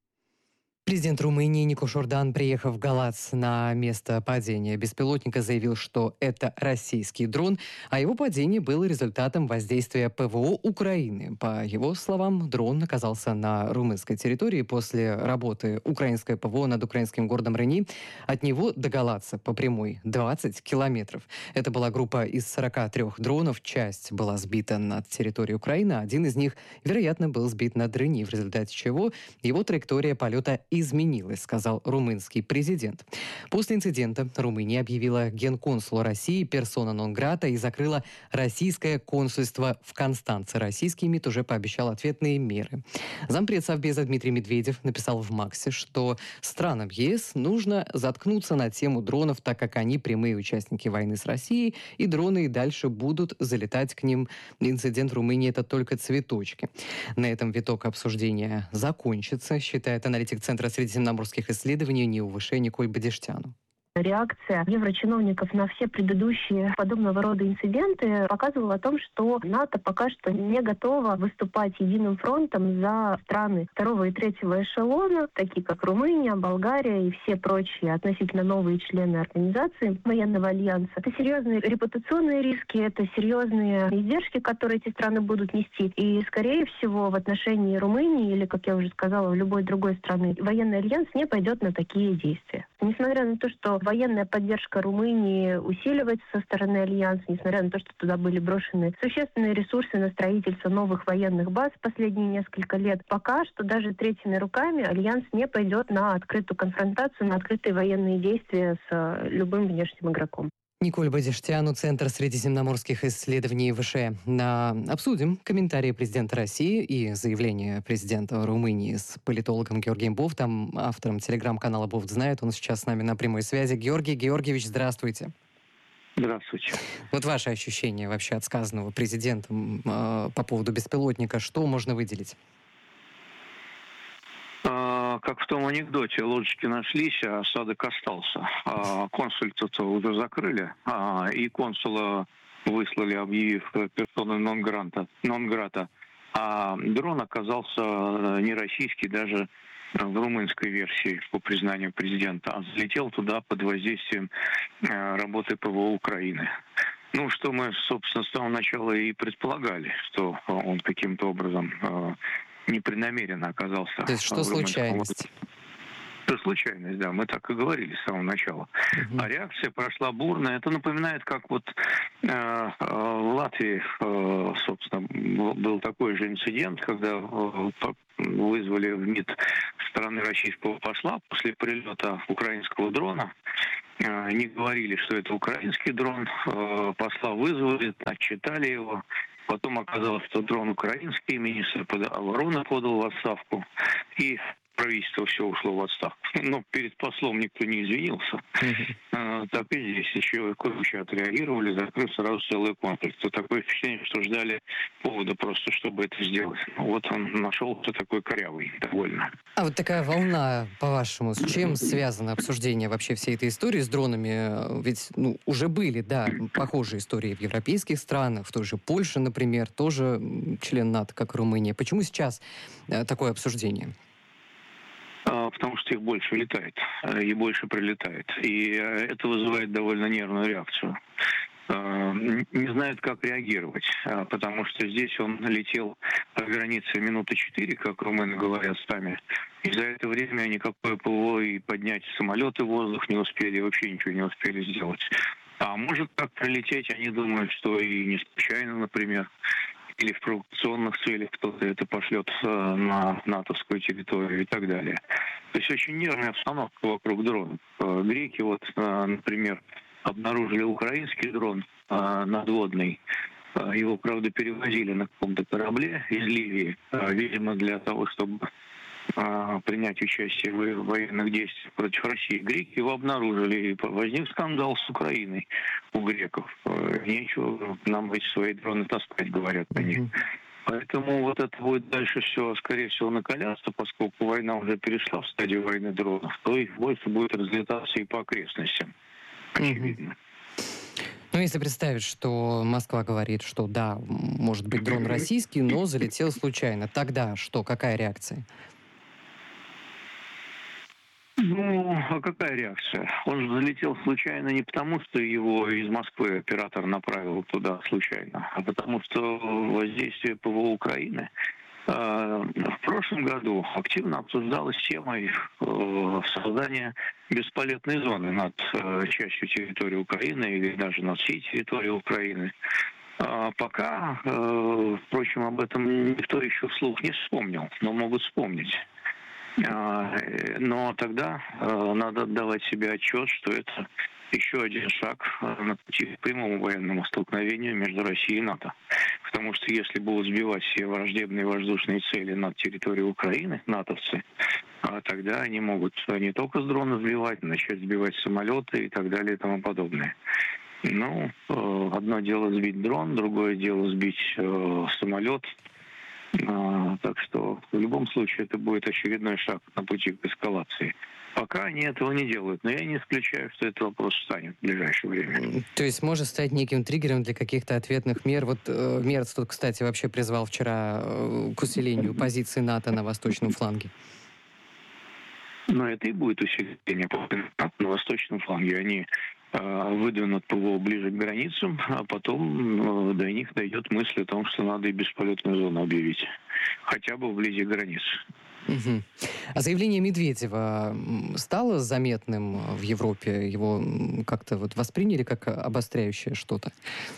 Президент Румынии Нико Шордан, приехав в Галац на место падения беспилотника, заявил, что это российский дрон, а его падение было результатом воздействия ПВО Украины. По его словам, дрон оказался на румынской территории после работы украинской ПВО над украинским городом Рени. От него до Галаца по прямой двадцать километров. Это была группа из сорока трёх дронов. Часть была сбита над территорией Украины, а один из них, вероятно, был сбит над Рени, в результате чего его траектория полета изменилась, сказал румынский президент. После инцидента Румыния объявила генконсула России персона нон грата и закрыла российское консульство в Констанце. Российский МИД уже пообещал ответные меры. Зампред Совбеза Дмитрий Медведев написал в Максе, что странам ЕС нужно заткнуться на тему дронов, так как они прямые участники войны с Россией, и дроны и дальше будут залетать к ним. Инцидент в Румынии – это только цветочки. На этом виток обсуждения закончится, считает аналитик Центра средиземноморских исследований НИУВШ Николь Бадештяну. Реакция еврочиновников на все предыдущие подобного рода инциденты показывала о том, что НАТО пока что не готова выступать единым фронтом за страны второго и третьего эшелона, такие как Румыния, Болгария и все прочие относительно новые члены организации военного альянса. Это серьезные репутационные риски, это серьезные издержки, которые эти страны будут нести. И, скорее всего, в отношении Румынии или, как я уже сказала, в любой другой страны, военный альянс не пойдет на такие действия. Несмотря на то, что военная поддержка Румынии усиливается со стороны Альянса, несмотря на то, что туда были брошены существенные ресурсы на строительство новых военных баз в последние несколько лет. Пока что даже третьими руками Альянс не пойдет на открытую конфронтацию, на открытые военные действия с любым внешним игроком. Николь Бадиштяну, Центр средиземноморских исследований ВШЭ. На... Обсудим комментарии президента России и заявление президента Румынии с политологом Георгием Бофтом, автором телеграм-канала «Бофт знает». Он сейчас с нами на прямой связи. Георгий Георгиевич, здравствуйте. Здравствуйте. Вот ваши ощущения вообще от сказанного президентом э, по поводу беспилотника. Что можно выделить? А, как в том анекдоте, ложечки нашлись, а осадок остался. А, консульство-то уже закрыли, а, и консула выслали, объявив персоной нон-грата, нон-грата. А дрон оказался не российский, даже в румынской версии, по признанию президента, а залетел туда под воздействием э, работы ПВО Украины. Ну, что мы, собственно, с самого начала и предполагали, что он каким-то образом э, непреднамеренно оказался. То есть что случайность? Это случайность, да, мы так и говорили с самого начала. Uh-huh. А реакция прошла бурно. Это напоминает, как вот э, э, в Латвии, э, собственно, был такой же инцидент, когда э, вызвали в МИД страны российского посла после прилета украинского дрона. Э, не говорили, что это украинский дрон. Э, посла вызвали, отчитали его. Потом оказалось, что дрон украинский, министр обороны подал в отставку. И правительство все ушло в отставку. Но перед послом никто не извинился. Uh-huh. Так и здесь еще круче отреагировали, закрыв сразу целый конфликт. То такое впечатление, что ждали повода просто, чтобы это сделать. Вот он нашел-то такой корявый довольно. А вот такая волна, по-вашему, с чем связано обсуждение вообще всей этой истории с дронами? Ведь ну, уже были, да, похожие истории в европейских странах, в той же Польше, например, тоже член НАТО, как и Румыния. Почему сейчас такое обсуждение? Потому что их больше летает и больше прилетает. И это вызывает довольно нервную реакцию. Не знают, как реагировать, потому что здесь он летел по границе минуты четыре, как румыны говорят сами. И за это время никакое ПВО и поднять самолеты в воздух не успели, вообще ничего не успели сделать. А может так прилететь, они думают, что и не случайно, например, или в провокационных целях кто-то это пошлет на натовскую территорию и так далее. То есть очень нервная обстановка вокруг дронов. Греки, вот, например, обнаружили украинский дрон надводный. Его, правда, перевозили на каком-то корабле из Ливии, видимо, для того, чтобы принять участие в военных действиях против России. Греки его обнаружили, и возник скандал с Украиной у греков. Нечего нам эти свои дроны таскать, говорят они. Поэтому вот это будет дальше все, скорее всего, накаляться, поскольку война уже перешла в стадию войны дронов, то их больше будет разлетаться и по окрестностям. Очевидно. Ну, если представить, что Москва говорит, что да, может быть дрон российский, но залетел случайно, тогда что, какая реакция? Ну, а какая реакция? Он же залетел случайно не потому, что его из Москвы оператор направил туда случайно, а потому что воздействие ПВО Украины в прошлом году активно обсуждалась тема создания бесполетной зоны над частью территории Украины или даже над всей территорией Украины. Пока, впрочем, об этом никто еще вслух не вспомнил, но могут вспомнить. Но тогда надо отдавать себе отчет, что это еще один шаг на пути к прямому военному столкновению между Россией и НАТО. Потому что если будут сбивать все враждебные воздушные цели над территорией Украины, натовцы, тогда они могут не только с дрона сбивать, начать сбивать самолеты и так далее и тому подобное. Ну, одно дело сбить дрон, другое дело сбить самолет. А, так что в любом случае это будет очередной шаг на пути к эскалации. Пока они этого не делают, но я не исключаю, что этот вопрос станет в ближайшее время. То есть может стать неким триггером для каких-то ответных мер. Вот э, Мерц тут, кстати, вообще призвал вчера э, к усилению позиции НАТО на восточном фланге. Но это и будет усиление НАТО на восточном фланге. Они выдвинут ПВО ближе к границам, а потом до них дойдет мысль о том, что надо и бесполетную зону объявить. Хотя бы вблизи границ. Угу. А заявление Медведева стало заметным в Европе? Его как-то вот восприняли как обостряющее что-то?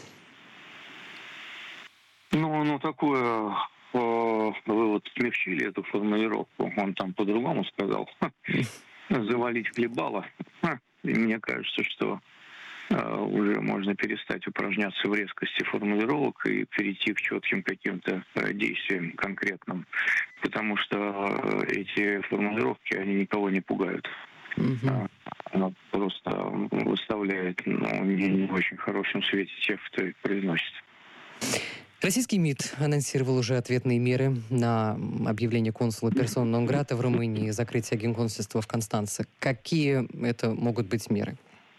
Ну, ну такое... Вы вот смягчили эту формулировку. Он там по-другому сказал. Завалить хлебало. Мне кажется, что уже можно перестать упражняться в резкости формулировок и перейти к четким каким-то действиям конкретным, потому что эти формулировки, они никого не пугают. Mm-hmm. Она просто выставляет, ну, не, не в очень хорошем свете тех, кто их произносит. Российский МИД анонсировал уже ответные меры на объявление консула персона нон грата в Румынии, закрытие генконсульства в Констанце. Какие это могут быть меры?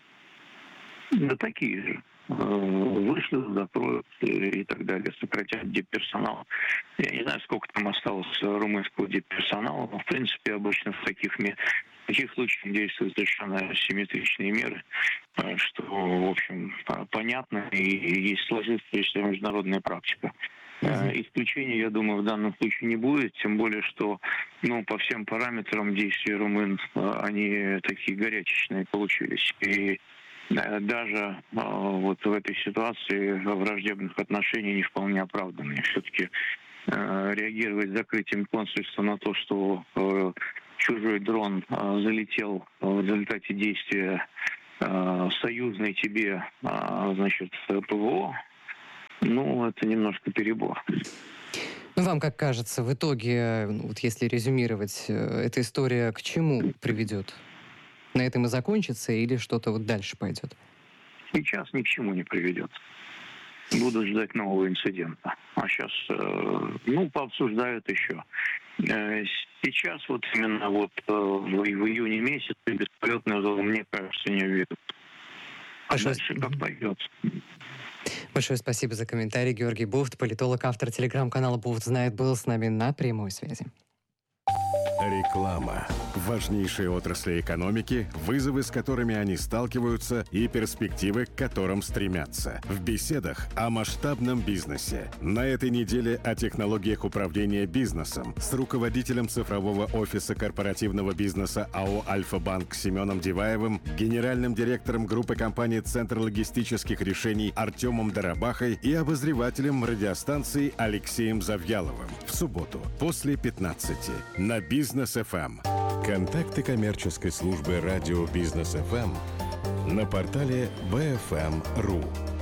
Да такие же. Вышлют, закроют и так далее, сократят дипперсонал. Я не знаю, сколько там осталось румынского дипперсонала, но в принципе обычно в таких, в таких случаях действуют совершенно симметричные меры, что, в общем, понятно и есть сложившаяся международная практика. Uh-huh. Исключения, я думаю, в данном случае не будет, тем более, что, ну, по всем параметрам действия румын, они такие горячечные получились. И даже вот в этой ситуации враждебных отношений не вполне оправданные. Все-таки реагировать закрытием консульства на то, что чужой дрон залетел в результате действия союзной тебе, значит, ПВО, ну, это немножко перебор. Ну, вам как кажется, в итоге, вот если резюмировать, эта история к чему приведет? На этом и закончится или что-то вот дальше пойдет? Сейчас ни к чему не приведет. Будут ждать нового инцидента. А сейчас, э, ну, пообсуждают еще. Э, сейчас вот именно вот э, в, в июне месяце бесполетные зоны, мне кажется, не введут. А Большое... дальше как пойдет. Большое спасибо за комментарий. Георгий Буфт, политолог, автор телеграм-канала «Буфт знает», был с нами на прямой связи. Реклама. Важнейшие отрасли экономики, вызовы, с которыми они сталкиваются, и перспективы, к которым стремятся. В беседах о масштабном бизнесе. На этой неделе о технологиях управления бизнесом с руководителем цифрового офиса корпоративного бизнеса АО «Альфа-Банк» Семеном Диваевым, генеральным директором группы компаний «Центр логистических решений» Артемом Дарабахой и обозревателем радиостанции Алексеем Завьяловым. В субботу после пятнадцати на Бизнес-эф эм. Контакты коммерческой службы радио Бизнес-эф эм на портале би эф эм точка ру.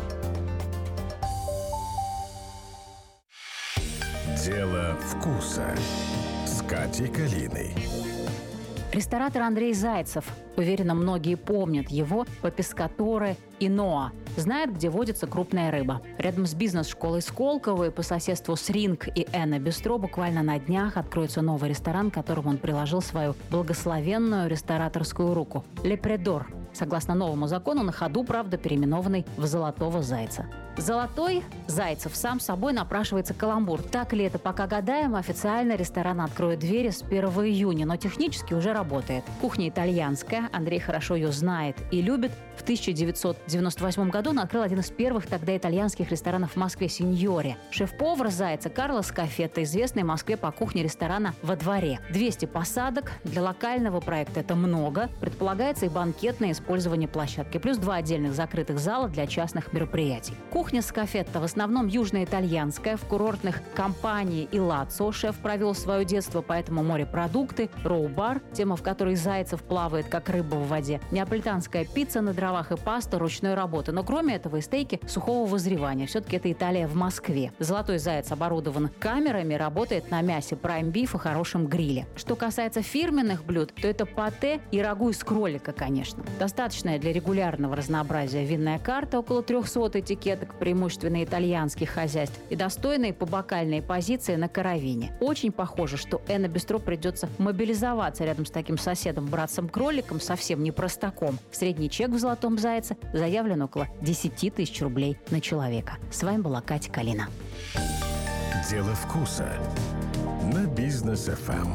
Дело вкуса с Катей Калиной. Ресторатор Андрей Зайцев. Уверена, многие помнят его по Пескаторе и Ноа. Знает, где водится крупная рыба. Рядом с бизнес-школой Сколково и по соседству с Ринг и Энна Бистро буквально на днях откроется новый ресторан, к которому он приложил свою благословенную рестораторскую руку – «Ле Предор». Согласно новому закону, на ходу, правда, переименованный в «Золотого зайца». «Золотой Зайцев» сам собой напрашивается каламбур. Так ли это, пока гадаем. Официально ресторан откроет двери с первого июня, но технически уже работает. Кухня итальянская, Андрей хорошо ее знает и любит. В тысяча девятьсот девяносто восьмом году он открыл один из первых тогда итальянских ресторанов в Москве «Синьоре». Шеф-повар Зайца Карло Скафетто, известный в Москве по кухне ресторана «Во дворе». двести посадок. Для локального проекта это много. Предполагается и банкетное использование площадки. Плюс два отдельных закрытых зала для частных мероприятий. Кухня Скафетто в основном южноитальянская. В курортных Кампании и Лацо шеф провел свое детство, поэтому морепродукты, роу-бар, тема, в которой Зайцев плавает, как рыба в воде, неаполитанская пицца на дровах и паста ручной работы. Но кроме этого и стейки сухого вызревания. Все-таки это Италия в Москве. «Золотой Заяц» оборудован камерами, работает на мясе прайм-биф и хорошем гриле. Что касается фирменных блюд, то это патэ и рагу из кролика, конечно. Достаточная для регулярного разнообразия винная карта, около трехсот этикеток, преимущественно итальянских хозяйств, и достойные побокальные позиции на каравине. Очень похоже, что Энна Бистро придется мобилизоваться рядом с таким соседом-братцем-кроликом, совсем не простаком. Средний чек в «Золотом Зайце» заявлен около десять тысяч рублей на человека. С вами была Катя Калина. Дело вкуса на Бизнес-эф эм.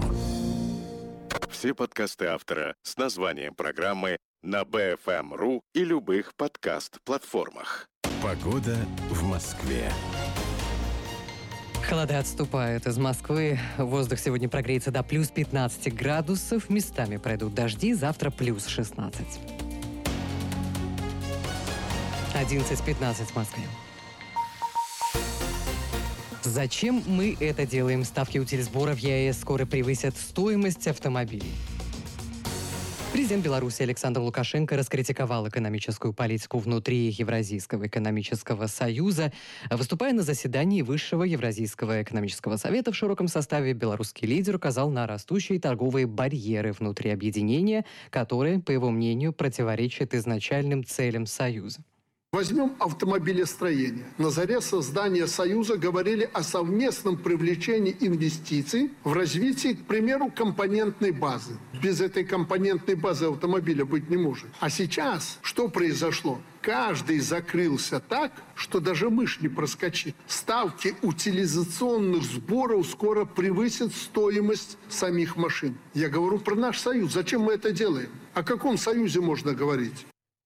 Все подкасты автора с названием программы на би эф эм точка ру и любых подкаст-платформах. Погода в Москве. Холода отступают из Москвы. Воздух сегодня прогреется до плюс пятнадцати градусов. Местами пройдут дожди. Завтра плюс шестнадцать. одиннадцать пятнадцать в Москве. Зачем мы это делаем? Ставки утильсбора в ЕАЭС скоро превысят стоимость автомобилей. Президент Беларуси Александр Лукашенко раскритиковал экономическую политику внутри Евразийского экономического союза. Выступая на заседании Высшего Евразийского экономического совета в широком составе, белорусский лидер указал на растущие торговые барьеры внутри объединения, которые, по его мнению, противоречат изначальным целям союза. Возьмем автомобилестроение. На заре создания Союза говорили о совместном привлечении инвестиций в развитие, к примеру, компонентной базы. Без этой компонентной базы автомобиля быть не может. А сейчас что произошло? Каждый закрылся так, что даже мышь не проскочит. Ставки утилизационных сборов скоро превысят стоимость самих машин. Я говорю про наш Союз. Зачем мы это делаем? О каком Союзе можно говорить?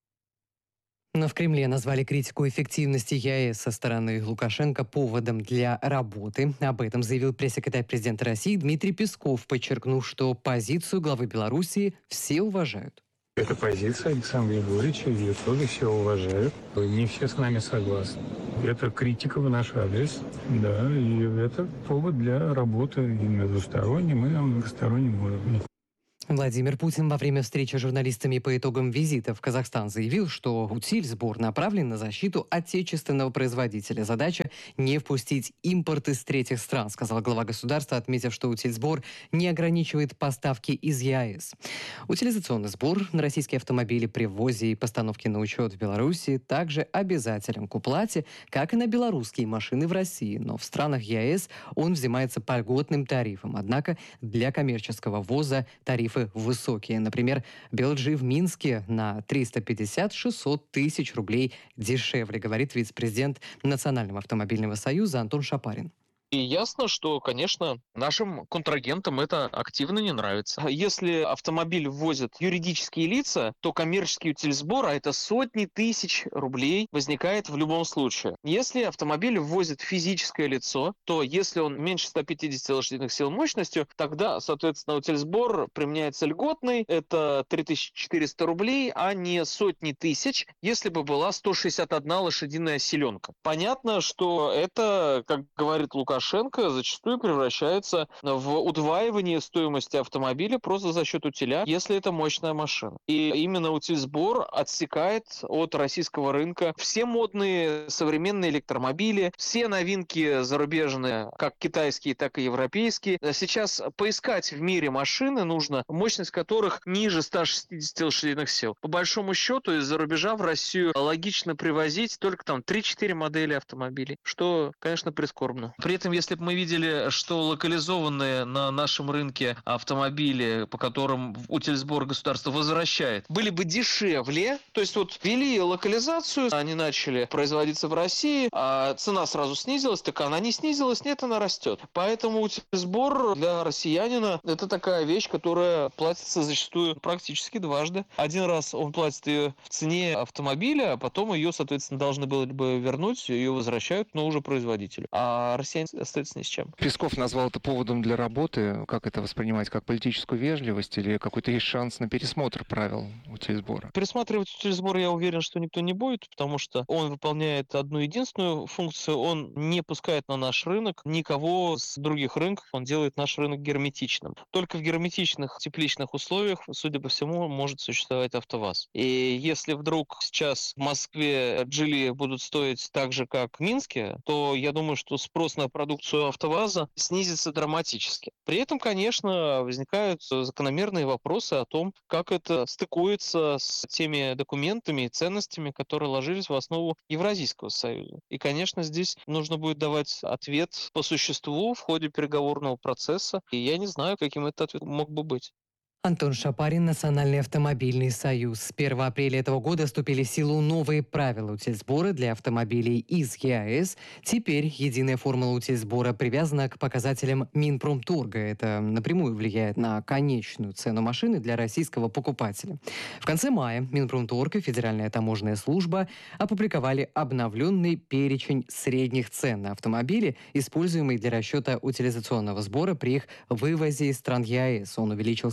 Но в Кремле назвали критику эффективности ЕАЭС со стороны Лукашенко поводом для работы. Об этом заявил пресс-секретарь президента России Дмитрий Песков, подчеркнув, что позицию главы Белоруссии все уважают. Это позиция Александра Егоровича, ее тоже все уважают. Не все с нами согласны. Это критика в наш адрес, да, и это повод для работы и междустороннем, и на многостороннем уровне. Владимир Путин во время встречи с журналистами по итогам визита в Казахстан заявил, что утильсбор направлен на защиту отечественного производителя. Задача – не впустить импорт из третьих стран, сказал глава государства, отметив, что утильсбор не ограничивает поставки из ЕАЭС. Утилизационный сбор на российские автомобили при ввозе и постановке на учет в Беларуси также обязателен к уплате, как и на белорусские машины в России. Но в странах ЕАЭС он взимается по льготным тарифам. Однако для коммерческого ввоза тариф высокие. Например, би эл джи в Минске на триста пятьдесят - шестьсот тысяч рублей дешевле, говорит вице-президент Национального автомобильного союза Антон Шапарин. И ясно, что, конечно, нашим контрагентам это активно не нравится. Если автомобиль ввозят юридические лица, то коммерческий утильсбор, а это сотни тысяч рублей, возникает в любом случае. Если автомобиль ввозит физическое лицо, то если он меньше ста пятидесяти лошадиных сил мощностью, тогда, соответственно, утильсбор применяется льготный, это три тысячи четыреста рублей, а не сотни тысяч, если бы была сто шестьдесят одна лошадиная силенка. Понятно, что это, как говорит Лукашенко, Лукашенко зачастую превращается в удваивание стоимости автомобиля просто за счет утиля, если это мощная машина. И именно утильсбор отсекает от российского рынка все модные современные электромобили, все новинки зарубежные, как китайские, так и европейские. Сейчас поискать в мире машины нужно, мощность которых ниже ста шестидесяти лошадиных сил. По большому счету, из-за рубежа в Россию логично привозить только там три-четыре модели автомобилей, что, конечно, прискорбно. При этом, если бы мы видели, что локализованные на нашем рынке автомобили, по которым утильсбор государство возвращает, были бы дешевле, то есть вот ввели локализацию, они начали производиться в России, а цена сразу снизилась, так она не снизилась, нет, она растет. Поэтому утильсбор для россиянина это такая вещь, которая платится зачастую практически дважды. Один раз он платит ее в цене автомобиля, а потом ее, соответственно, должны были бы вернуть, ее возвращают, но уже производителю. А россияне остается ни с чем. Песков назвал это поводом для работы. Как это воспринимать? Как политическую вежливость или какой-то есть шанс на пересмотр правил утильсбора? Пересматривать утильсбор, я уверен, что никто не будет, потому что он выполняет одну единственную функцию. Он не пускает на наш рынок никого с других рынков. Он делает наш рынок герметичным. Только в герметичных тепличных условиях, судя по всему, может существовать АвтоВАЗ. И если вдруг сейчас в Москве джили будут стоить так же, как в Минске, то я думаю, что спрос на продукцию АвтоВАЗа снизится драматически. При этом, конечно, возникают закономерные вопросы о том, как это стыкуется с теми документами и ценностями, которые ложились в основу Евразийского союза. И, конечно, здесь нужно будет давать ответ по существу в ходе переговорного процесса. И я не знаю, каким этот ответ мог бы быть. Антон Шапарин, Национальный автомобильный союз. С первого апреля этого года вступили в силу новые правила утильсбора для автомобилей из ЕАЭС. Теперь единая формула утильсбора привязана к показателям Минпромторга. Это напрямую влияет на конечную цену машины для российского покупателя. В конце мая Минпромторг и Федеральная таможенная служба опубликовали обновленный перечень средних цен на автомобили, используемые для расчета утилизационного сбора при их вывозе из стран ЕАЭС. Он увеличился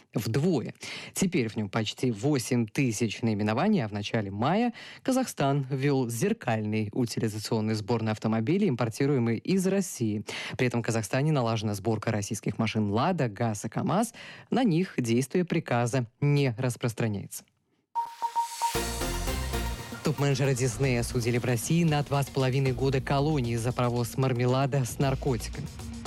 вдвое. Теперь в нем почти восемь тысяч наименований, а в начале мая Казахстан ввел зеркальный утилизационный сбор на автомобили, импортируемые из России. При этом в Казахстане налажена сборка российских машин «Лада», «ГАЗ» и «КамАЗ». На них действие приказа не распространяется. Топ-менеджера Диснея осудили в России на два с половиной года колонии за провоз мармелада с наркотиками.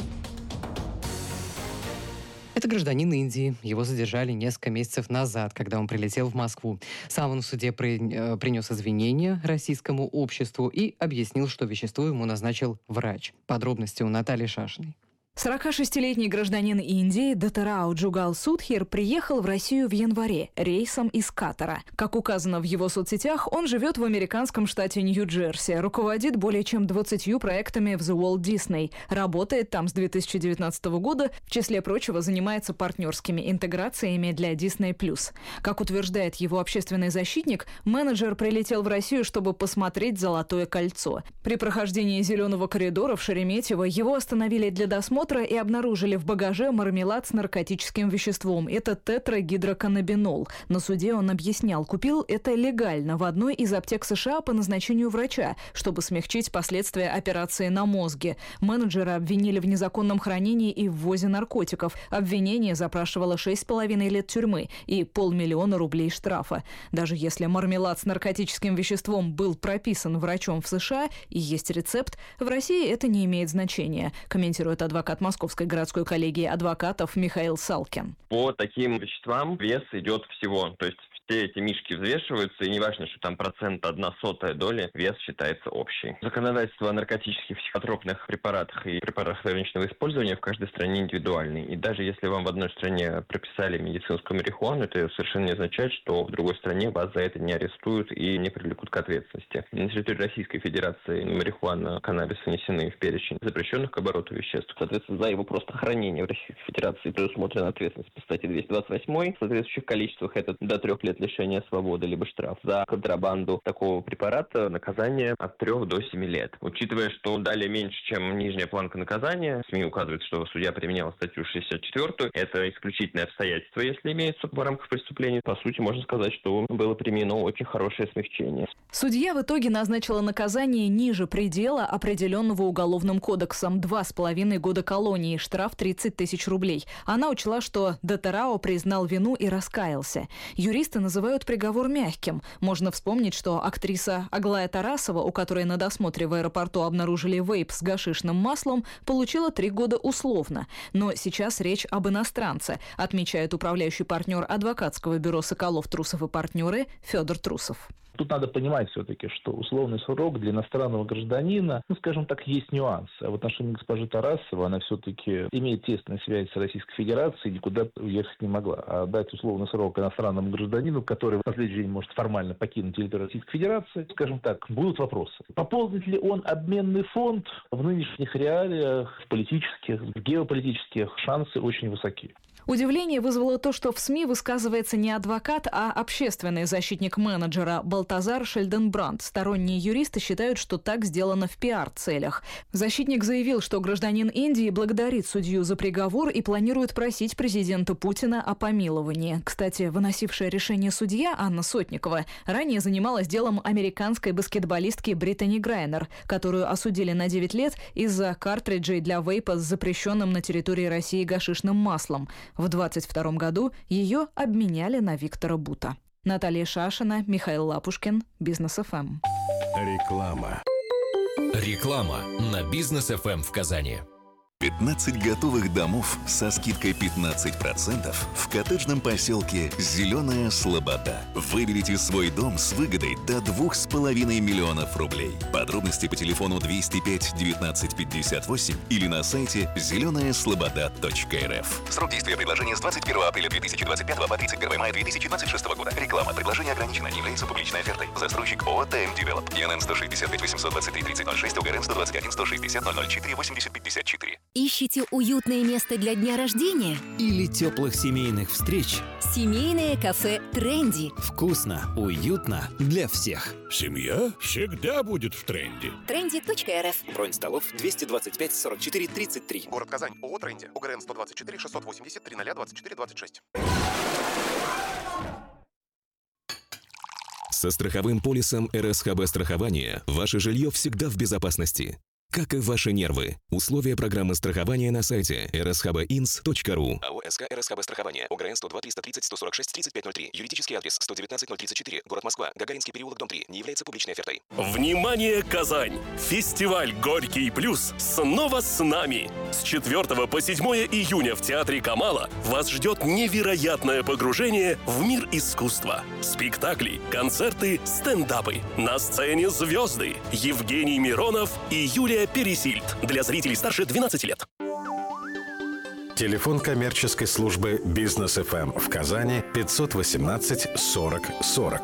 Это гражданин Индии. Его задержали несколько месяцев назад, когда он прилетел в Москву. Сам он в суде при, э, принес извинения российскому обществу и объяснил, что вещество ему назначил врач. Подробности у Натальи Шашиной. сорокашестилетний гражданин Индии Даттарау Джугал Судхир приехал в Россию в январе рейсом из Катара. Как указано в его соцсетях, он живет в американском штате Нью-Джерси, руководит более чем двадцатью проектами в The Walt Disney, работает там с две тысячи девятнадцатого года, в числе прочего занимается партнерскими интеграциями для Disney+. Как утверждает его общественный защитник, менеджер прилетел в Россию, чтобы посмотреть «Золотое кольцо». При прохождении зеленого коридора в Шереметьево его остановили для досмотра и обнаружили в багаже мармелад с наркотическим веществом. Это тетрагидроканнабинол. На суде он объяснял, купил это легально в одной из аптек США по назначению врача, чтобы смягчить последствия операции на мозге. Менеджера обвинили в незаконном хранении и ввозе наркотиков. Обвинение запрашивало шесть с половиной лет тюрьмы и полмиллиона рублей штрафа. Даже если мармелад с наркотическим веществом был прописан врачом в США и есть рецепт, в России это не имеет значения, комментирует адвокат Московской городской коллегии адвокатов Михаил Салкин. По таким веществам вес идет всего. То есть все эти мишки взвешиваются, и не важно, что там процент одна сотая доли, вес считается общий. Законодательство о наркотических психотропных препаратах и препаратах ограниченного использования в каждой стране индивидуальный. И даже если вам в одной стране прописали медицинскую марихуану, это совершенно не означает, что в другой стране вас за это не арестуют и не привлекут к ответственности. На территории Российской Федерации марихуана, каннабис внесены в перечень запрещенных к обороту веществ. Соответственно, за его просто хранение в Российской Федерации предусмотрена ответственность по статье двести двадцать восемь. В соответствующих количествах это до трех лет лишения свободы, либо штраф. За контрабанду такого препарата наказание от трех до семи лет. Учитывая, что дали меньше, чем нижняя планка наказания, СМИ указывают, что судья применял статью шестьдесят четыре. Это исключительное обстоятельство, если имеется в рамках преступления. По сути, можно сказать, что было применено очень хорошее смягчение. Судья в итоге назначила наказание ниже предела, определенного Уголовным кодексом, два с половиной года колонии, штраф тридцать тысяч рублей. Она учла, что Даттарау признал вину и раскаялся. Юристы называют приговор мягким. Можно вспомнить, что актриса Аглая Тарасова, у которой на досмотре в аэропорту обнаружили вейп с гашишным маслом, получила три года условно. Но сейчас речь об иностранце, отмечает управляющий партнер адвокатского бюро «Соколов, Трусов и партнеры» Федор Трусов. Тут надо понимать все-таки, что условный срок для иностранного гражданина, ну, скажем так, есть нюансы. А в отношении госпожи Тарасовой она все-таки имеет тесную связь с Российской Федерацией и никуда уехать не могла. А дать условный срок иностранному гражданину, который на следующий день может формально покинуть территорию Российской Федерации, скажем так, будут вопросы. Пополнит ли он обменный фонд в нынешних реалиях, в политических, в геополитических, шансы очень высоки. Удивление вызвало то, что в СМИ высказывается не адвокат, а общественный защитник менеджера Балтазар Шельденбранд. Сторонние юристы считают, что так сделано в пиар-целях. Защитник заявил, что гражданин Индии благодарит судью за приговор и планирует просить президента Путина о помиловании. Кстати, выносившая решение судья Анна Сотникова ранее занималась делом американской баскетболистки Британи Грайнер, которую осудили на девять лет из-за картриджей для вейпа с запрещенным на территории России гашишным маслом. В двадцать втором году ее обменяли на Виктора Бута. Наталья Шашина, Михаил Лапушкин, Бизнес эф эм. Реклама. Реклама на Бизнес эф эм в Казани. пятнадцать готовых домов со скидкой пятнадцать процентов в коттеджном поселке «Зеленая Слобода». Выберите свой дом с выгодой до двух с половиной миллионов рублей. Подробности по телефону двести пять девятнадцать пятьдесят восемь или на сайте зеленая слобода точка эр эф. Срок действия предложения с двадцать первого апреля две тысячи двадцать пятого по тридцать первого мая две тысячи двадцать шестого года. Реклама. Предложение ограничено. Не является публичной офертой. Застройщик ООО ТМ Девелоп. ИНН сто шестьдесят пять восемьсот двадцать три тридцать ноль шесть, УГРН сто двадцать один сто шестьдесят ноль ноль четыре восемьдесят пятьдесят четыре. Ищете уютное место для дня рождения? Или теплых семейных встреч? Семейное кафе «Тренди». Вкусно, уютно для всех. Семья всегда будет в тренде. тренди точка эр эф. Бронь столов двести двадцать пять сорок четыре тридцать три. Город Казань. ООО «Тренди». УГРН сто двадцать четыре шестьсот восемьдесят три ноль двадцать четыре двадцать шесть. Со страховым полисом эр эс ха бэ страхования ваше жилье всегда в безопасности. Как и ваши нервы. Условия программы страхования на сайте эр эс ха бэ инс точка ру. АО СК эр эс ха бэ страхование. ОГРН сто два триста тридцать сто сорок шесть тридцать пять ноль три. Юридический адрес сто девятнадцать ноль тридцать четыре. Город Москва. Гагаринский переулок, дом три. Не является публичной офертой. Внимание, Казань! Фестиваль «Горький плюс» снова с нами. С четвёртого по седьмое июня в Театре Камала вас ждет невероятное погружение в мир искусства. Спектакли, концерты, стендапы. На сцене звезды Евгений Миронов и Юлия Пересильд. Для зрителей старше двенадцати лет. Телефон коммерческой службы «Бизнес эф эм» в Казани пятьсот восемнадцать сорок сорок.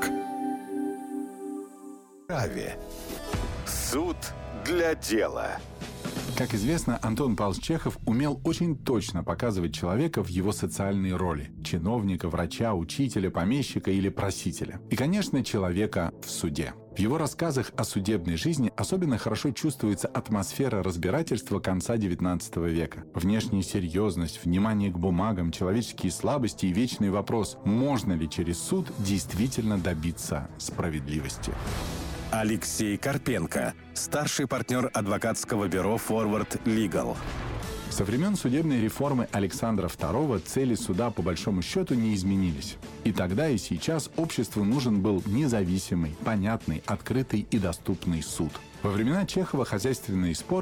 Праве. Суд для дела. Как известно, Антон Павлович Чехов умел очень точно показывать человека в его социальной роли – чиновника, врача, учителя, помещика или просителя. И, конечно, человека в суде. В его рассказах о судебной жизни особенно хорошо чувствуется атмосфера разбирательства конца девятнадцатого века. Внешняя серьезность, внимание к бумагам, человеческие слабости и вечный вопрос – можно ли через суд действительно добиться справедливости? Алексей Карпенко, старший партнер адвокатского бюро Forward Legal. Со времен судебной реформы Александра второго цели суда по большому счету не изменились. И тогда, и сейчас обществу нужен был независимый, понятный, открытый и доступный суд. Во времена Чехова хозяйственные споры